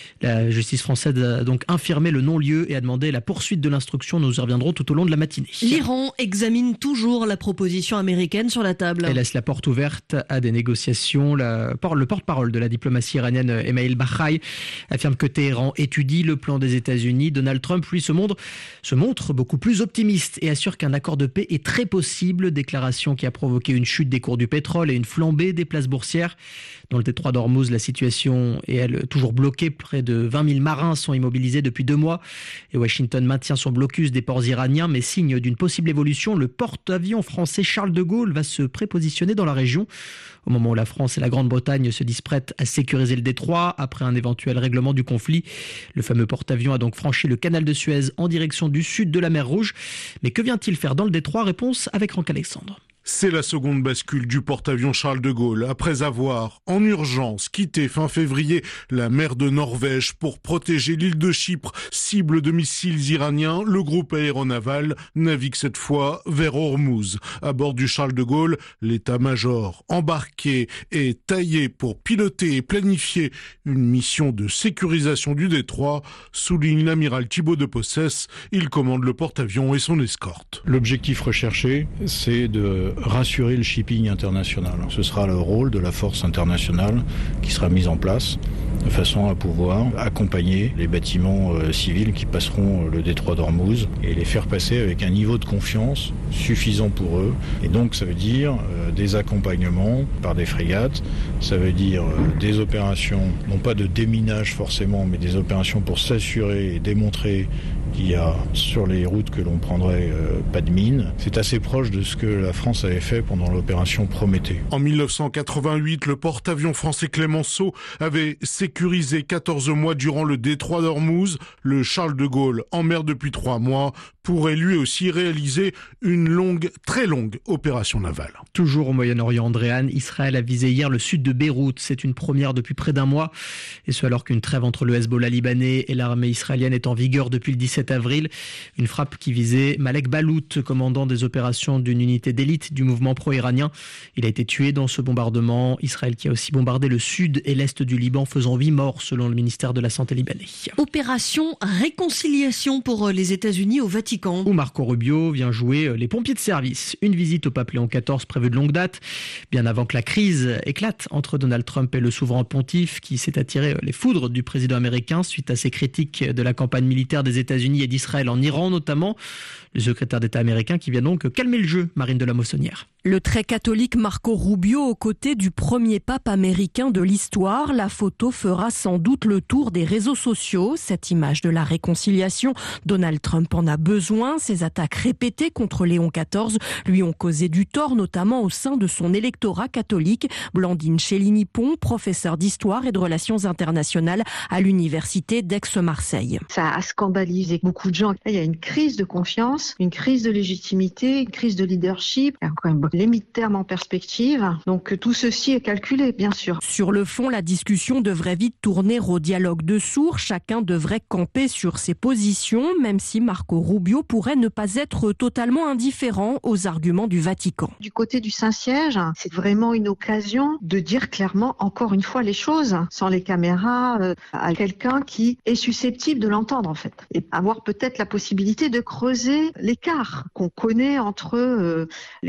La justice française a donc infirmé le non-lieu et a demandé la poursuite de l'instruction. Nous y reviendrons tout au long de la matinée. L'Iran examine toujours la proposition américaine sur la table. Elle laisse la porte ouverte à des négociations. La, le porte-parole de la diplomatie iranienne, Email Bahaï, affirme que Téhéran étudie le plan des États-Unis. Donald Trump, lui, se montre, se montre beaucoup plus optimiste et assure qu'un accord de paix est très possible. Déclaration qui a provoqué une chute des cours du pétrole et une flambée des places boursières. Dans le détroit d'Ormuz, la situation est elle toujours bloquée. Près de vingt mille marins sont immobilisés depuis deux mois. Et Washington maintient son blocus des ports iraniens, mais signe d'une possible évolution. Le porte-avions français Charles de Gaulle va se prépositionner dans la région. Au moment où la France et la Grande-Bretagne se disent prêtes à sécuriser le détroit après un éventuel règlement du conflit. Le fameux porte-avions a donc franchi le canal de Suez en direction du sud de la mer Rouge. Mais que vient-il faire dans le détroit? Réponse avec Franck Alexandre. C'est la seconde bascule du porte-avions Charles de Gaulle, après avoir, en urgence, quitté fin février la mer de Norvège pour protéger l'île de Chypre, cible de missiles iraniens. Le groupe aéronaval navigue cette fois vers Ormuz. À bord du Charles de Gaulle, l'état-major embarqué et taillé pour piloter et planifier une mission de sécurisation du détroit, souligne l'amiral Thibaut de Possès. Il commande le porte-avions et son escorte. L'objectif recherché, c'est de rassurer le shipping international. Ce sera le rôle de la force internationale qui sera mise en place de façon à pouvoir accompagner les bâtiments euh, civils qui passeront euh, le détroit d'Ormuz et les faire passer avec un niveau de confiance suffisant pour eux. Et donc ça veut dire euh, des accompagnements par des frégates, ça veut dire euh, des opérations, non pas de déminage forcément, mais des opérations pour s'assurer et démontrer qu'il y a sur les routes que l'on prendrait euh, pas de mines. C'est assez proche de ce que la France avait fait pendant l'opération Prométhée. En mille neuf cent quatre-vingt-huit, le porte-avions français Clémenceau avait sécurisé quatorze mois durant le détroit d'Ormuz. Le Charles de Gaulle, en mer depuis trois mois, pourrait lui aussi réaliser une longue, très longue opération navale. Toujours au Moyen-Orient, Andréane, Israël a visé hier le sud de Beyrouth. C'est une première depuis près d'un mois. Et ce alors qu'une trêve entre le Hezbollah libanais et l'armée israélienne est en vigueur depuis le dix-sept avril. Une frappe qui visait Malek Balout, commandant des opérations d'une unité d'élite du mouvement pro-iranien. Il a été tué dans ce bombardement. Israël qui a aussi bombardé le sud et l'est du Liban, faisant huit morts selon le ministère de la Santé libanais. Opération réconciliation pour les États-Unis au Vatican. Où Marco Rubio vient jouer les pompiers de service. Une visite au pape Léon quatorze prévue de longue date, bien avant que la crise éclate entre Donald Trump et le souverain pontife qui s'est attiré les foudres du président américain suite à ses critiques de la campagne militaire des États-Unis et d'Israël en Iran notamment. Le secrétaire d'État américain qui vient donc calmer le jeu, Marine de la Moissonnière. Le très catholique Marco Rubio aux côtés du premier pape américain de l'histoire. La photo fera sans doute le tour des réseaux sociaux. Cette image de la réconciliation, Donald Trump en a besoin. Ses attaques répétées contre Léon quatorze lui ont causé du tort, notamment au sein de son électorat catholique. Blandine Chéligny-Pont, professeure d'histoire et de relations internationales à l'université d'Aix-Marseille. Ça a scandalisé beaucoup de gens. Il y a une crise de confiance, une crise de légitimité, une crise de leadership. Il y a quand même les mi-termes en perspective. Donc tout ceci est calculé, bien sûr. Sur le fond, la discussion devrait vite tourner au dialogue de sourds. Chacun devrait camper sur ses positions, même si Marco Rubio pourrait ne pas être totalement indifférent aux arguments du Vatican. Du côté du Saint-Siège, c'est vraiment une occasion de dire clairement, encore une fois, les choses, sans les caméras, euh, à quelqu'un qui est susceptible de l'entendre, en fait. Et avoir peut-être la possibilité de creuser l'écart qu'on connaît entre euh, l'équipe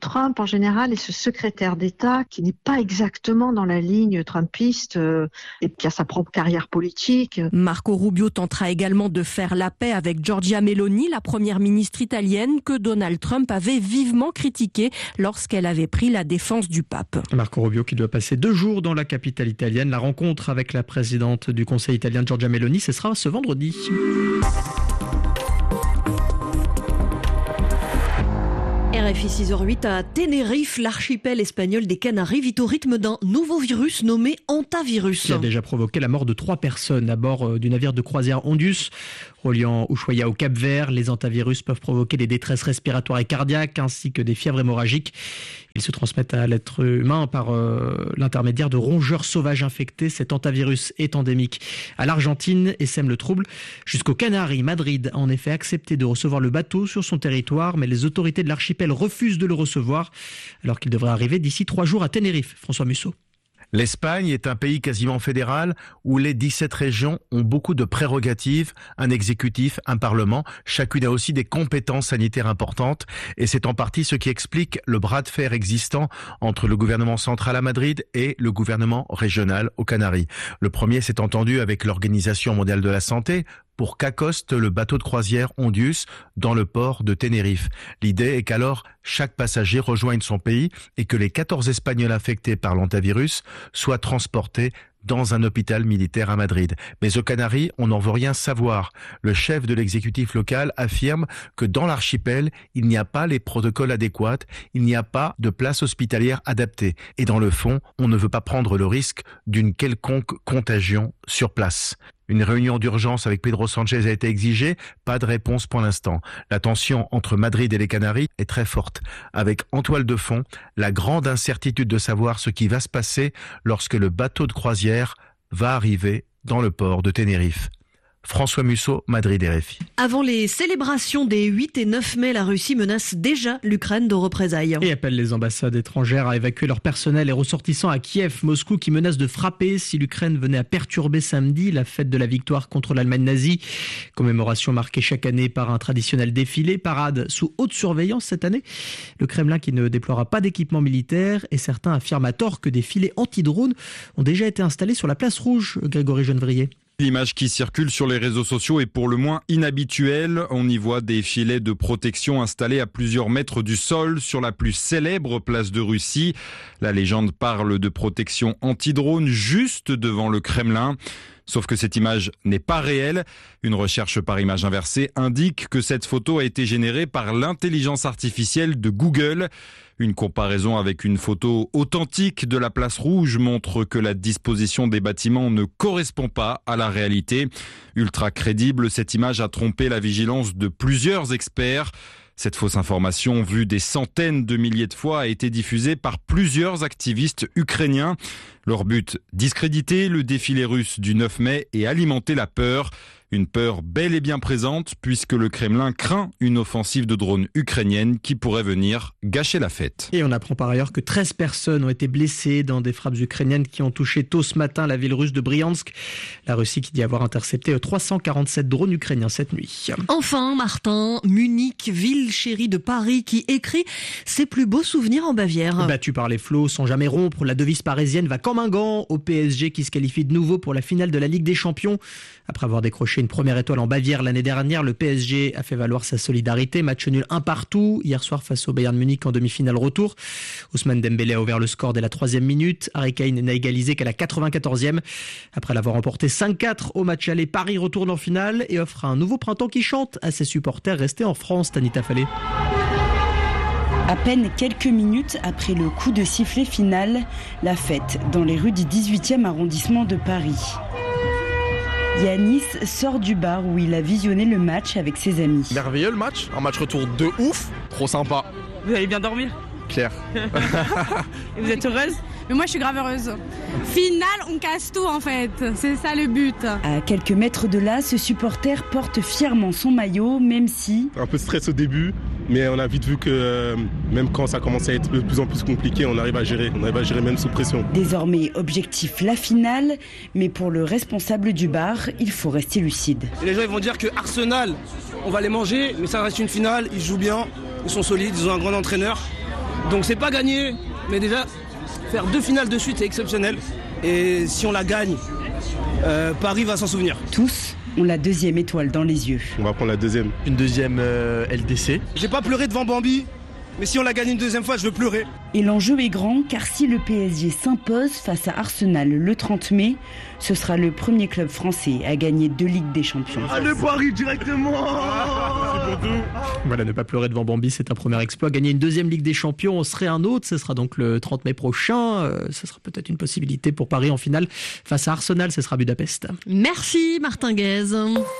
Trump en général est ce secrétaire d'État qui n'est pas exactement dans la ligne trumpiste euh, et qui a sa propre carrière politique. Marco Rubio tentera également de faire la paix avec Giorgia Meloni, la première ministre italienne que Donald Trump avait vivement critiquée lorsqu'elle avait pris la défense du pape. Marco Rubio qui doit passer deux jours dans la capitale italienne. La rencontre avec la présidente du Conseil italien Giorgia Meloni, ce sera ce vendredi. R F I six heures huit à Tenerife, l'archipel espagnol des Canaries vit au rythme d'un nouveau virus nommé hantavirus. Qui a déjà provoqué la mort de trois personnes à bord du navire de croisière Ondius. Reliant Ushuaia au Cap-Vert, les hantavirus peuvent provoquer des détresses respiratoires et cardiaques ainsi que des fièvres hémorragiques. Ils se transmettent à l'être humain par euh, l'intermédiaire de rongeurs sauvages infectés. Cet hantavirus est endémique à l'Argentine et sème le trouble. Jusqu'aux Canaries, Madrid a en effet accepté de recevoir le bateau sur son territoire, mais les autorités de l'archipel refusent de le recevoir alors qu'il devrait arriver d'ici trois jours à Tenerife. François Musso. L'Espagne est un pays quasiment fédéral où les dix-sept régions ont beaucoup de prérogatives, un exécutif, un parlement. Chacune a aussi des compétences sanitaires importantes et c'est en partie ce qui explique le bras de fer existant entre le gouvernement central à Madrid et le gouvernement régional aux Canaries. Le premier s'est entendu avec l'Organisation mondiale de la santé pour qu'accoste le bateau de croisière Ondius dans le port de Tenerife. L'idée est qu'alors chaque passager rejoigne son pays et que les quatorze Espagnols infectés par l'hantavirus soient transportés dans un hôpital militaire à Madrid. Mais aux Canaries, on n'en veut rien savoir. Le chef de l'exécutif local affirme que dans l'archipel, il n'y a pas les protocoles adéquats, il n'y a pas de place hospitalière adaptée. Et dans le fond, on ne veut pas prendre le risque d'une quelconque contagion sur place. Une réunion d'urgence avec Pedro Sanchez a été exigée, pas de réponse pour l'instant. La tension entre Madrid et les Canaries est très forte, avec en toile de fond la grande incertitude de savoir ce qui va se passer lorsque le bateau de croisière va arriver dans le port de Tenerife. François Musso, Madrid, R F I. Avant les célébrations des huit et neuf mai, la Russie menace déjà l'Ukraine de représailles. Et appelle les ambassades étrangères à évacuer leur personnel et ressortissants à Kiev. Moscou qui menace de frapper si l'Ukraine venait à perturber samedi la fête de la victoire contre l'Allemagne nazie. Commémoration marquée chaque année par un traditionnel défilé, parade sous haute surveillance cette année. Le Kremlin qui ne déploiera pas d'équipement militaire et certains affirment à tort que des filets anti-drones ont déjà été installés sur la place rouge. Grégory Genevrier. L'image qui circule sur les réseaux sociaux est pour le moins inhabituelle. On y voit des filets de protection installés à plusieurs mètres du sol sur la plus célèbre place de Russie. La légende parle de protection anti-drone juste devant le Kremlin. Sauf que cette image n'est pas réelle. Une recherche par image inversée indique que cette photo a été générée par l'intelligence artificielle de Google. Une comparaison avec une photo authentique de la place rouge montre que la disposition des bâtiments ne correspond pas à la réalité. Ultra crédible, cette image a trompé la vigilance de plusieurs experts. Cette fausse information, vue des centaines de milliers de fois, a été diffusée par plusieurs activistes ukrainiens. Leur but, discréditer le défilé russe du neuf mai et alimenter la peur. Une peur bel et bien présente puisque le Kremlin craint une offensive de drones ukrainienne qui pourrait venir gâcher la fête. Et on apprend par ailleurs que treize personnes ont été blessées dans des frappes ukrainiennes qui ont touché tôt ce matin la ville russe de Bryansk. La Russie qui dit avoir intercepté trois cent quarante-sept drones ukrainiens cette nuit. Enfin, Martin, Munich, ville chérie de Paris, qui écrit ses plus beaux souvenirs en Bavière. Battu par les flots sans jamais rompre, la devise parisienne va comme un gant au P S G qui se qualifie de nouveau pour la finale de la Ligue des Champions. Après avoir décroché une première étoile en Bavière l'année dernière, le P S G a fait valoir sa solidarité. Match nul un partout hier soir face au Bayern Munich en demi-finale retour. Ousmane Dembélé a ouvert le score dès la troisième minute. Harry Kane n'a égalisé qu'à la quatre-vingt-quatorzième. Après l'avoir remporté cinq quatre au match aller, Paris retourne en finale et offre un nouveau printemps qui chante à ses supporters restés en France. Tanita Fallet. À peine quelques minutes après le coup de sifflet final, la fête dans les rues du dix-huitième arrondissement de Paris. Yanis sort du bar où il a visionné le match avec ses amis. Merveilleux le match, un match retour de ouf, trop sympa. Vous allez bien dormir ? Claire. Et vous êtes heureuse ? Mais moi je suis grave heureuse. Finale, on casse tout en fait, c'est ça le but. À quelques mètres de là, ce supporter porte fièrement son maillot, même si... Un peu de stress au début, mais on a vite vu que euh, même quand ça commence à être de plus en plus compliqué, on arrive à gérer, on arrive à gérer même sous pression. Désormais, objectif la finale, mais pour le responsable du bar, il faut rester lucide. Et les gens ils vont dire que Arsenal, on va les manger, mais ça reste une finale, ils jouent bien, ils sont solides, ils ont un grand entraîneur. Donc c'est pas gagné, mais déjà faire deux finales de suite c'est exceptionnel. Et si on la gagne, euh, Paris va s'en souvenir. Tous ont la deuxième étoile dans les yeux. On va prendre la deuxième. Une deuxième euh, L D C. J'ai pas pleuré devant Bambi, mais si on la gagne une deuxième fois, je veux pleurer. Et l'enjeu est grand, car si le P S G s'impose face à Arsenal le trente mai, ce sera le premier club français à gagner deux Ligues des Champions. Allez Paris directement. C'est pour tout. Voilà, ne pas pleurer devant Bambi, c'est un premier exploit. Gagner une deuxième Ligue des Champions en serait un autre. Ce sera donc le trente mai prochain. Euh, ce sera peut-être une possibilité pour Paris en finale face à Arsenal. Ce sera Budapest. Merci Martin Guez.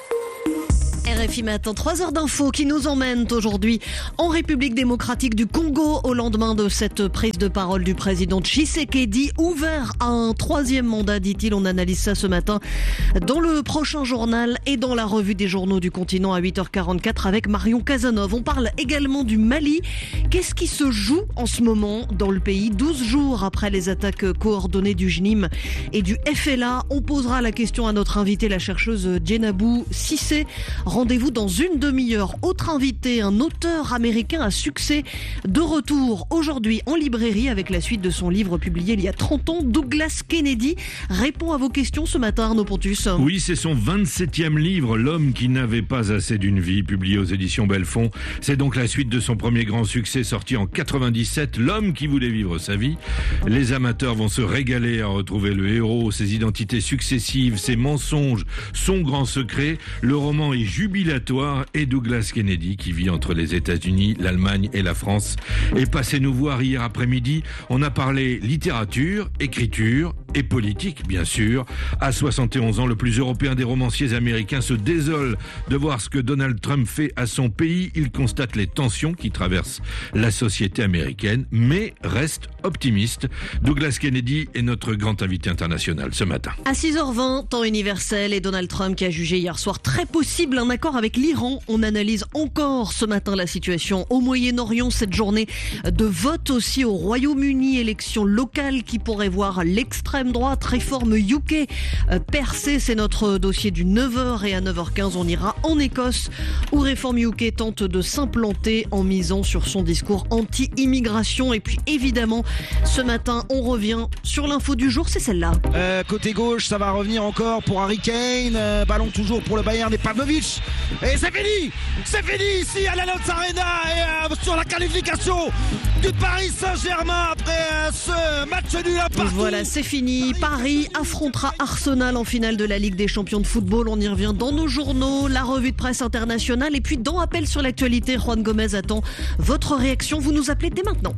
R F I Matin, trois heures d'infos qui nous emmènent aujourd'hui en République démocratique du Congo au lendemain de cette prise de parole du président Tshisekedi, ouvert à un troisième mandat, dit-il. On analyse ça ce matin dans le prochain journal et dans la revue des journaux du continent à huit heures quarante-quatre avec Marion Cazeneuve. On parle également du Mali. Qu'est-ce qui se joue en ce moment dans le pays? douze jours après les attaques coordonnées du J N I M et du F L A, on posera la question à notre invitée, la chercheuse Djenabou Cissé. Rendez-vous dans une demi-heure. Autre invité, un auteur américain à succès, de retour aujourd'hui en librairie avec la suite de son livre publié il y a trente ans. Douglas Kennedy répond à vos questions ce matin, Arnaud Pontus. Oui, c'est son vingt-septième livre, L'homme qui n'avait pas assez d'une vie, publié aux éditions Belfond. C'est donc la suite de son premier grand succès sorti en quatre-vingt-dix-sept, L'homme qui voulait vivre sa vie. Les amateurs vont se régaler à retrouver le héros, ses identités successives, ses mensonges, son grand secret. Le roman est jubilatoire et Douglas Kennedy, qui vit entre les États-Unis, l'Allemagne et la France, est passé nous voir hier après-midi. On a parlé littérature, écriture et politique, bien sûr. À soixante et onze ans, le plus européen des romanciers américains se désole de voir ce que Donald Trump fait à son pays. Il constate les tensions qui traversent la société américaine, mais reste optimiste. Douglas Kennedy est notre grand invité international ce matin. À six heures vingt, temps universel, et Donald Trump qui a jugé hier soir très possible un accord avec l'Iran. On analyse encore ce matin la situation au Moyen-Orient, cette journée de vote aussi au Royaume-Uni, élection locale qui pourrait voir l'extrême droite, réforme U K percée. C'est notre dossier du neuf heures, et à neuf heures quinze, on ira en Écosse où réforme U K tente de s'implanter en misant sur son discours anti-immigration. Et puis évidemment, ce matin, on revient sur l'info du jour, c'est celle-là. Euh, côté gauche, ça va revenir encore pour Harry Kane. Euh, ballon toujours pour le Bayern et Pavlovic. Et c'est fini, c'est fini ici à l'Allianz Arena et euh, sur la qualification du Paris Saint-Germain après euh, ce match nul à partout. Voilà, c'est fini. Paris affrontera Arsenal en finale de la Ligue des Champions de football. On y revient dans nos journaux, la revue de presse internationale et puis dans Appel sur l'actualité. Juan Gomez attend votre réaction. Vous nous appelez dès maintenant.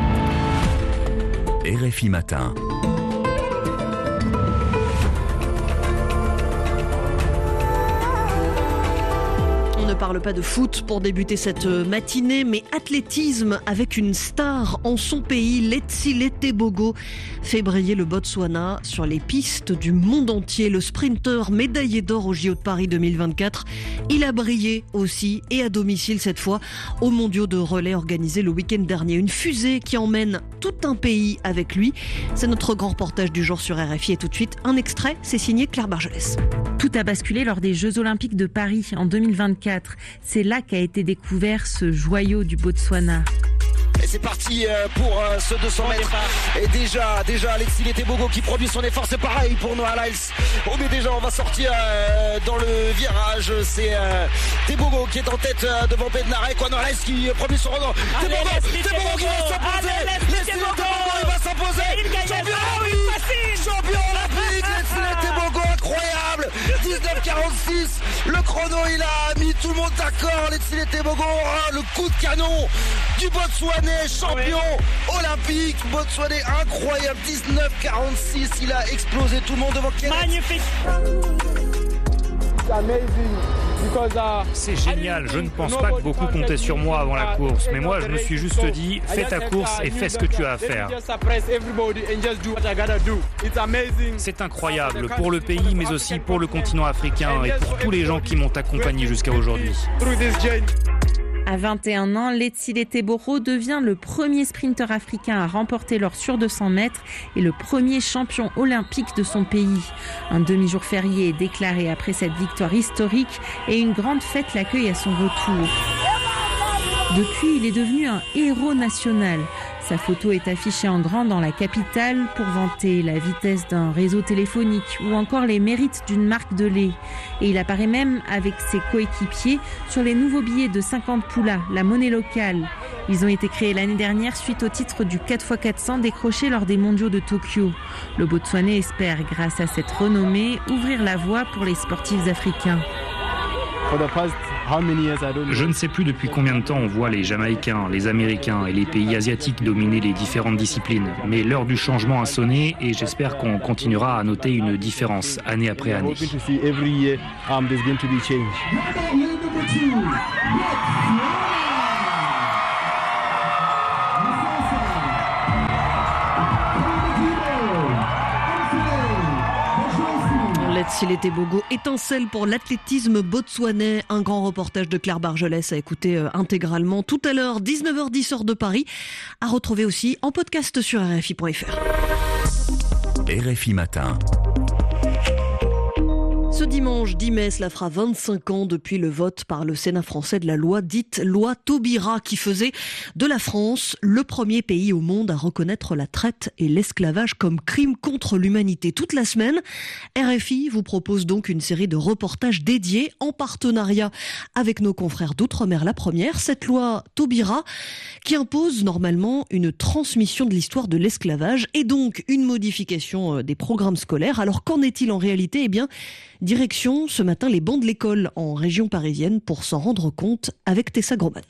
R F I Matin. On ne parle pas de foot pour débuter cette matinée, mais athlétisme avec une star en son pays. Letsile Tebogo fait briller le Botswana sur les pistes du monde entier. Le sprinter médaillé d'or aux J O de Paris deux mille vingt-quatre, il a brillé aussi, et à domicile cette fois, aux mondiaux de relais organisés le week-end dernier. Une fusée qui emmène tout un pays avec lui. C'est notre grand reportage du jour sur R F I, et tout de suite un extrait, c'est signé Claire Bargelès. Tout a basculé lors des Jeux Olympiques de Paris en deux mille vingt-quatre. C'est là qu'a été découvert ce joyau du Botswana. Et c'est parti pour ce deux cents mètres. Et déjà, déjà Letsile Tebogo qui produit son effort. C'est pareil pour Noah Lyles. Oh mais déjà on va sortir dans le virage. C'est Tebogo qui est en tête devant Bednarek. Noah Lyles qui produit son record. Tebogo, Tebogo qui va s'imposer. Letsile Tebogo il va s'imposer. Champion olympique. Champion olympique. Letsile Tebogo incroyable. dix-neuf quarante-six. Le chrono il a mis tout le monde d'accord. Letsile Tebogo aura le coup de canon du Botswana. Champion ouais. olympique, Botswanais incroyable, dix-neuf quarante-six, il a explosé tout le monde devant Kenneth. Magnifique. C'est génial, je ne pense pas que beaucoup comptaient sur moi avant la course, mais moi je me suis juste dit, fais ta course et fais ce que tu as à faire. C'est incroyable pour le pays, mais aussi pour le continent africain et pour tous les gens qui m'ont accompagné jusqu'à aujourd'hui. À vingt et un ans, Letsile Tebogo devient le premier sprinter africain à remporter l'or sur deux cents mètres et le premier champion olympique de son pays. Un demi-jour férié est déclaré après cette victoire historique et une grande fête l'accueille à son retour. Depuis, il est devenu un héros national. Sa photo est affichée en grand dans la capitale pour vanter la vitesse d'un réseau téléphonique ou encore les mérites d'une marque de lait. Et il apparaît même avec ses coéquipiers sur les nouveaux billets de cinquante poulas, la monnaie locale. Ils ont été créés l'année dernière suite au titre du quatre fois quatre cents décroché lors des mondiaux de Tokyo. Le Botswanais espère, grâce à cette renommée, ouvrir la voie pour les sportifs africains. Je ne sais plus depuis combien de temps on voit les Jamaïcains, les Américains et les pays asiatiques dominer les différentes disciplines. Mais l'heure du changement a sonné et j'espère qu'on continuera à noter une différence année après année. Letsile Tebogo, étincelle pour l'athlétisme botswanais. Un grand reportage de Claire Bargelès à écouter euh, intégralement tout à l'heure, dix-neuf heures dix heure de Paris, à retrouver aussi en podcast sur R F I point F R. R F I Matin. Ce dimanche dix mai, cela fera vingt-cinq ans depuis le vote par le Sénat français de la loi dite loi Taubira, qui faisait de la France le premier pays au monde à reconnaître la traite et l'esclavage comme crime contre l'humanité. Toute la semaine, R F I vous propose donc une série de reportages dédiés en partenariat avec nos confrères d'Outre-mer. La première, cette loi Taubira qui impose normalement une transmission de l'histoire de l'esclavage et donc une modification des programmes scolaires. Alors qu'en est-il en réalité ? Eh bien, direction ce matin les bancs de l'école en région parisienne pour s'en rendre compte avec Tessa Groman.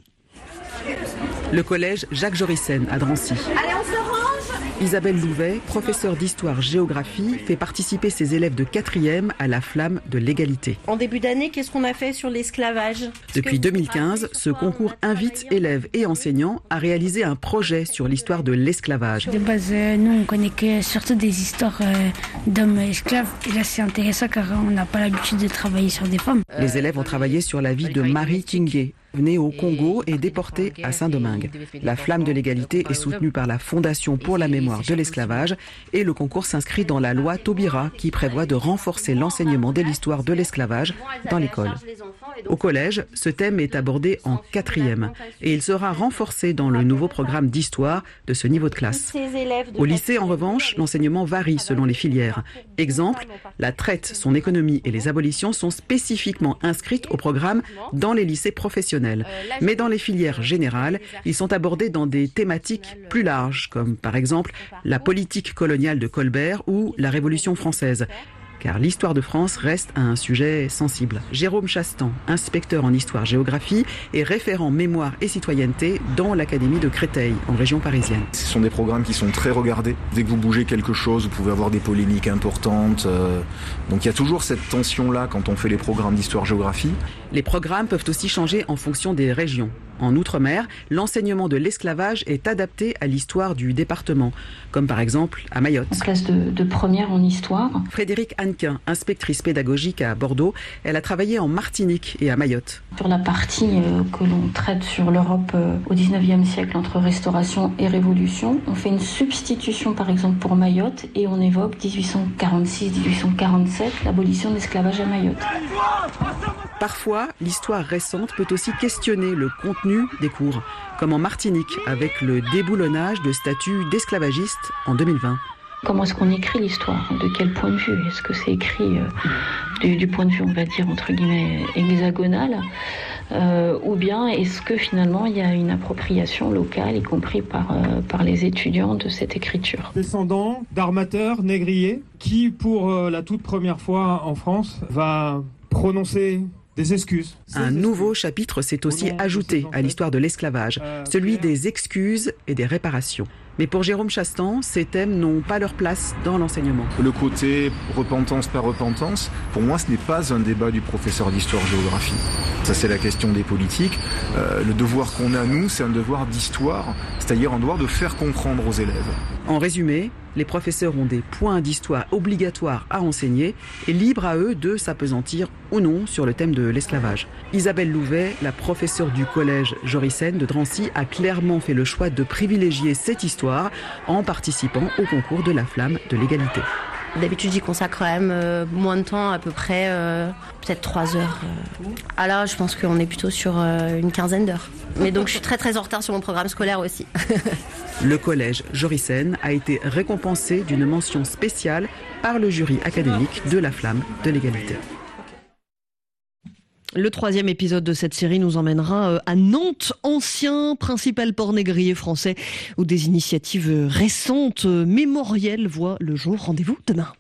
Le collège Jacques Jorissen à Drancy. Allez, on se range. Isabelle Louvet, professeure d'histoire-géographie, fait participer ses élèves de quatrième à la flamme de l'égalité. En début d'année, qu'est-ce qu'on a fait sur l'esclavage ? Depuis deux mille quinze, ce concours invite élèves et enseignants à réaliser un projet sur l'histoire de l'esclavage. De base, euh, nous, on connaît que surtout des histoires euh, d'hommes esclaves. Et là, c'est intéressant car on n'a pas l'habitude de travailler sur des femmes. Les élèves ont travaillé sur la vie de Marie Kingé, née au Congo et déportée à Saint-Domingue. La flamme de l'égalité est soutenue par la Fondation pour la mémoire de l'esclavage et le concours s'inscrit dans la loi Taubira qui prévoit de renforcer l'enseignement de l'histoire de l'esclavage dans l'école. Au collège, ce thème est abordé en quatrième et il sera renforcé dans le nouveau programme d'histoire de ce niveau de classe. Au lycée, en revanche, l'enseignement varie selon les filières. Exemple, la traite, son économie et les abolitions sont spécifiquement inscrites au programme dans les lycées professionnels. Mais dans les filières générales, ils sont abordés dans des thématiques plus larges, comme par exemple la politique coloniale de Colbert ou la Révolution française. Car l'histoire de France reste un sujet sensible. Jérôme Chastan, inspecteur en histoire-géographie et référent mémoire et citoyenneté dans l'Académie de Créteil, en région parisienne. Ce sont des programmes qui sont très regardés. Dès que vous bougez quelque chose, vous pouvez avoir des polémiques importantes. Donc il y a toujours cette tension-là quand on fait les programmes d'histoire-géographie. Les programmes peuvent aussi changer en fonction des régions. En Outre-mer, l'enseignement de l'esclavage est adapté à l'histoire du département, comme par exemple à Mayotte. En classe de, de première en histoire. Frédéric Hannequin, inspectrice pédagogique à Bordeaux, elle a travaillé en Martinique et à Mayotte. Sur la partie euh, que l'on traite sur l'Europe euh, au dix-neuvième siècle entre Restauration et Révolution, on fait une substitution par exemple pour Mayotte et on évoque dix-huit cent quarante-six dix-huit cent quarante-sept, l'abolition de l'esclavage à Mayotte. Parfois, l'histoire récente peut aussi questionner le contenu des cours, comme en Martinique avec le déboulonnage de statuts d'esclavagistes en deux mille vingt. Comment est-ce qu'on écrit l'histoire ? De quel point de vue ? Est-ce que c'est écrit euh, du, du point de vue, on va dire, entre guillemets, hexagonal euh, ou bien est-ce que finalement il y a une appropriation locale, y compris par, euh, par les étudiants de cette écriture ? Descendant d'armateurs négriers qui, pour euh, la toute première fois en France, va prononcer des excuses. Un nouveau chapitre s'est aussi ajouté à l'histoire de l'esclavage, celui des excuses et des réparations. Mais pour Jérôme Chastan, ces thèmes n'ont pas leur place dans l'enseignement. Le côté repentance par repentance, pour moi, ce n'est pas un débat du professeur d'histoire-géographie. Ça, c'est la question des politiques. Euh, le devoir qu'on a, nous, c'est un devoir d'histoire, c'est-à-dire un devoir de faire comprendre aux élèves. En résumé, les professeurs ont des points d'histoire obligatoires à enseigner et libre à eux de s'appesantir ou non sur le thème de l'esclavage. Isabelle Louvet, la professeure du collège Jorissen de Drancy, a clairement fait le choix de privilégier cette histoire en participant au concours de la flamme de l'égalité. D'habitude, j'y consacre quand même euh, moins de temps, à peu près euh, peut-être trois heures. Euh. Ah là, je pense qu'on est plutôt sur euh, une quinzaine d'heures. Mais donc, je suis très très en retard sur mon programme scolaire aussi. Le collège Joricen a été récompensé d'une mention spéciale par le jury académique de la Flamme de l'égalité. Le troisième épisode de cette série nous emmènera à Nantes, ancien principal port négrier français, où des initiatives récentes, mémorielles, voient le jour. Rendez-vous demain.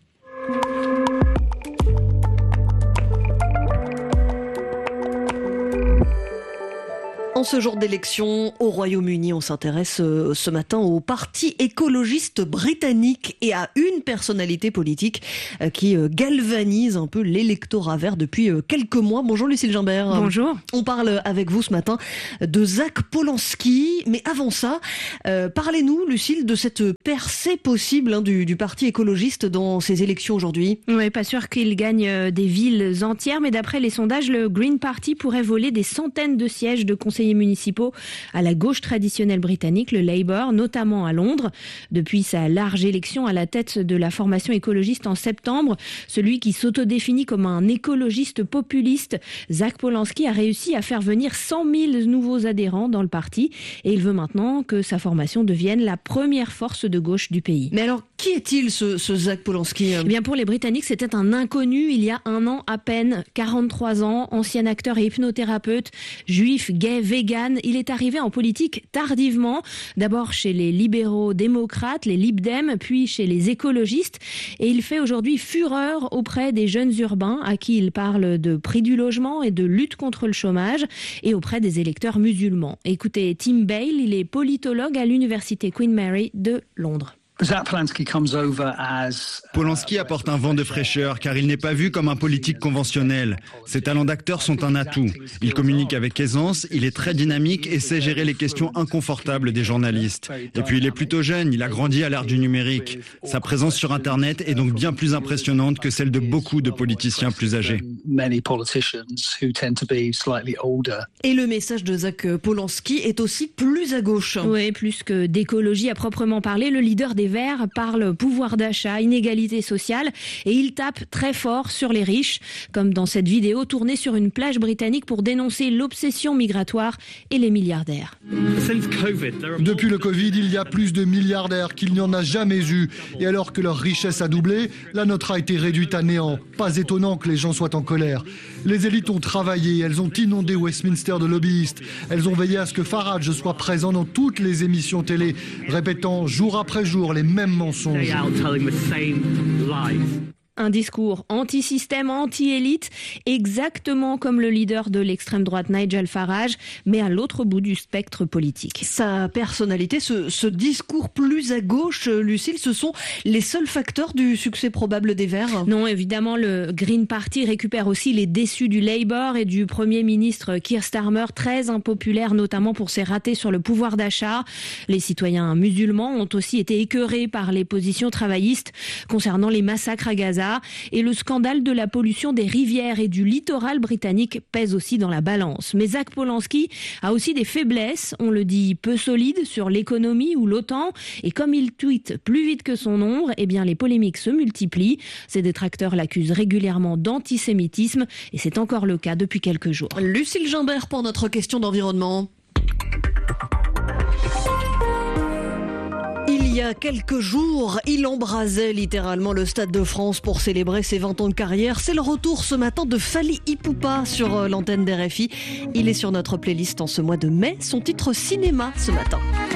En ce jour d'élection au Royaume-Uni, on s'intéresse ce matin au parti écologiste britannique et à une personnalité politique qui galvanise un peu l'électorat vert depuis quelques mois. Bonjour Lucille Gimbert. Bonjour. On parle avec vous ce matin de Zach Polanski, mais avant ça, euh, parlez-nous Lucille de cette percée possible hein, du, du parti écologiste dans ces élections aujourd'hui. Oui, pas sûr qu'il gagne des villes entières, mais d'après les sondages, le Green Party pourrait voler des centaines de sièges de conseillers municipaux à la gauche traditionnelle britannique, le Labour, notamment à Londres. Depuis sa large élection à la tête de la formation écologiste en septembre, celui qui s'autodéfinit comme un écologiste populiste, Zach Polanski, a réussi à faire venir cent mille nouveaux adhérents dans le parti et il veut maintenant que sa formation devienne la première force de gauche du pays. Mais alors, qui est-il ce, ce Zach Polanski ? Eh bien, pour les Britanniques, c'était un inconnu il y a un an à peine, quarante-trois ans, ancien acteur et hypnothérapeute, juif, gay, vegan. Il est arrivé en politique tardivement, d'abord chez les libéraux démocrates, les Lib Dem, puis chez les écologistes. Et il fait aujourd'hui fureur auprès des jeunes urbains à qui il parle de prix du logement et de lutte contre le chômage et auprès des électeurs musulmans. Écoutez Tim Bale, il est politologue à l'université Queen Mary de Londres. Polanski apporte un vent de fraîcheur car il n'est pas vu comme un politique conventionnel. Ses talents d'acteur sont un atout. Il communique avec aisance, il est très dynamique et sait gérer les questions inconfortables des journalistes. Et puis il est plutôt jeune, il a grandi à l'ère du numérique. Sa présence sur Internet est donc bien plus impressionnante que celle de beaucoup de politiciens plus âgés. Et le message de Zach Polanski est aussi plus à gauche. Oui, plus que d'écologie à proprement parler, le leader des Verts parle pouvoir d'achat, inégalité sociale et il tape très fort sur les riches, comme dans cette vidéo tournée sur une plage britannique pour dénoncer l'obsession migratoire et les milliardaires. Depuis le Covid, il y a plus de milliardaires qu'il n'y en a jamais eu. Et alors que leur richesse a doublé, la nôtre a été réduite à néant. Pas étonnant que les gens soient en colère. Les élites ont travaillé, elles ont inondé Westminster de lobbyistes. Elles ont veillé à ce que Farage soit présent dans toutes les émissions télé, répétant jour après jour les mêmes mensonges. Un discours anti-système, anti-élite, exactement comme le leader de l'extrême droite Nigel Farage, mais à l'autre bout du spectre politique. Sa personnalité, ce, ce discours plus à gauche, Lucille, ce sont les seuls facteurs du succès probable des Verts ? Non, évidemment, le Green Party récupère aussi les déçus du Labour et du Premier ministre Keir Starmer, très impopulaire, notamment pour ses ratés sur le pouvoir d'achat. Les citoyens musulmans ont aussi été écœurés par les positions travaillistes concernant les massacres à Gaza. Et le scandale de la pollution des rivières et du littoral britannique pèse aussi dans la balance. Mais Zach Polanski a aussi des faiblesses, on le dit peu solides, sur l'économie ou l'OTAN. Et comme il tweete plus vite que son ombre, eh bien les polémiques se multiplient. Ses détracteurs l'accusent régulièrement d'antisémitisme et c'est encore le cas depuis quelques jours. Lucille Gimbert pour notre question d'environnement. Il y a quelques jours, il embrasait littéralement le Stade de France pour célébrer ses vingt ans de carrière. C'est le retour ce matin de Fally Ipupa sur l'antenne d'R F I. Il est sur notre playlist en ce mois de mai. Son titre cinéma ce matin.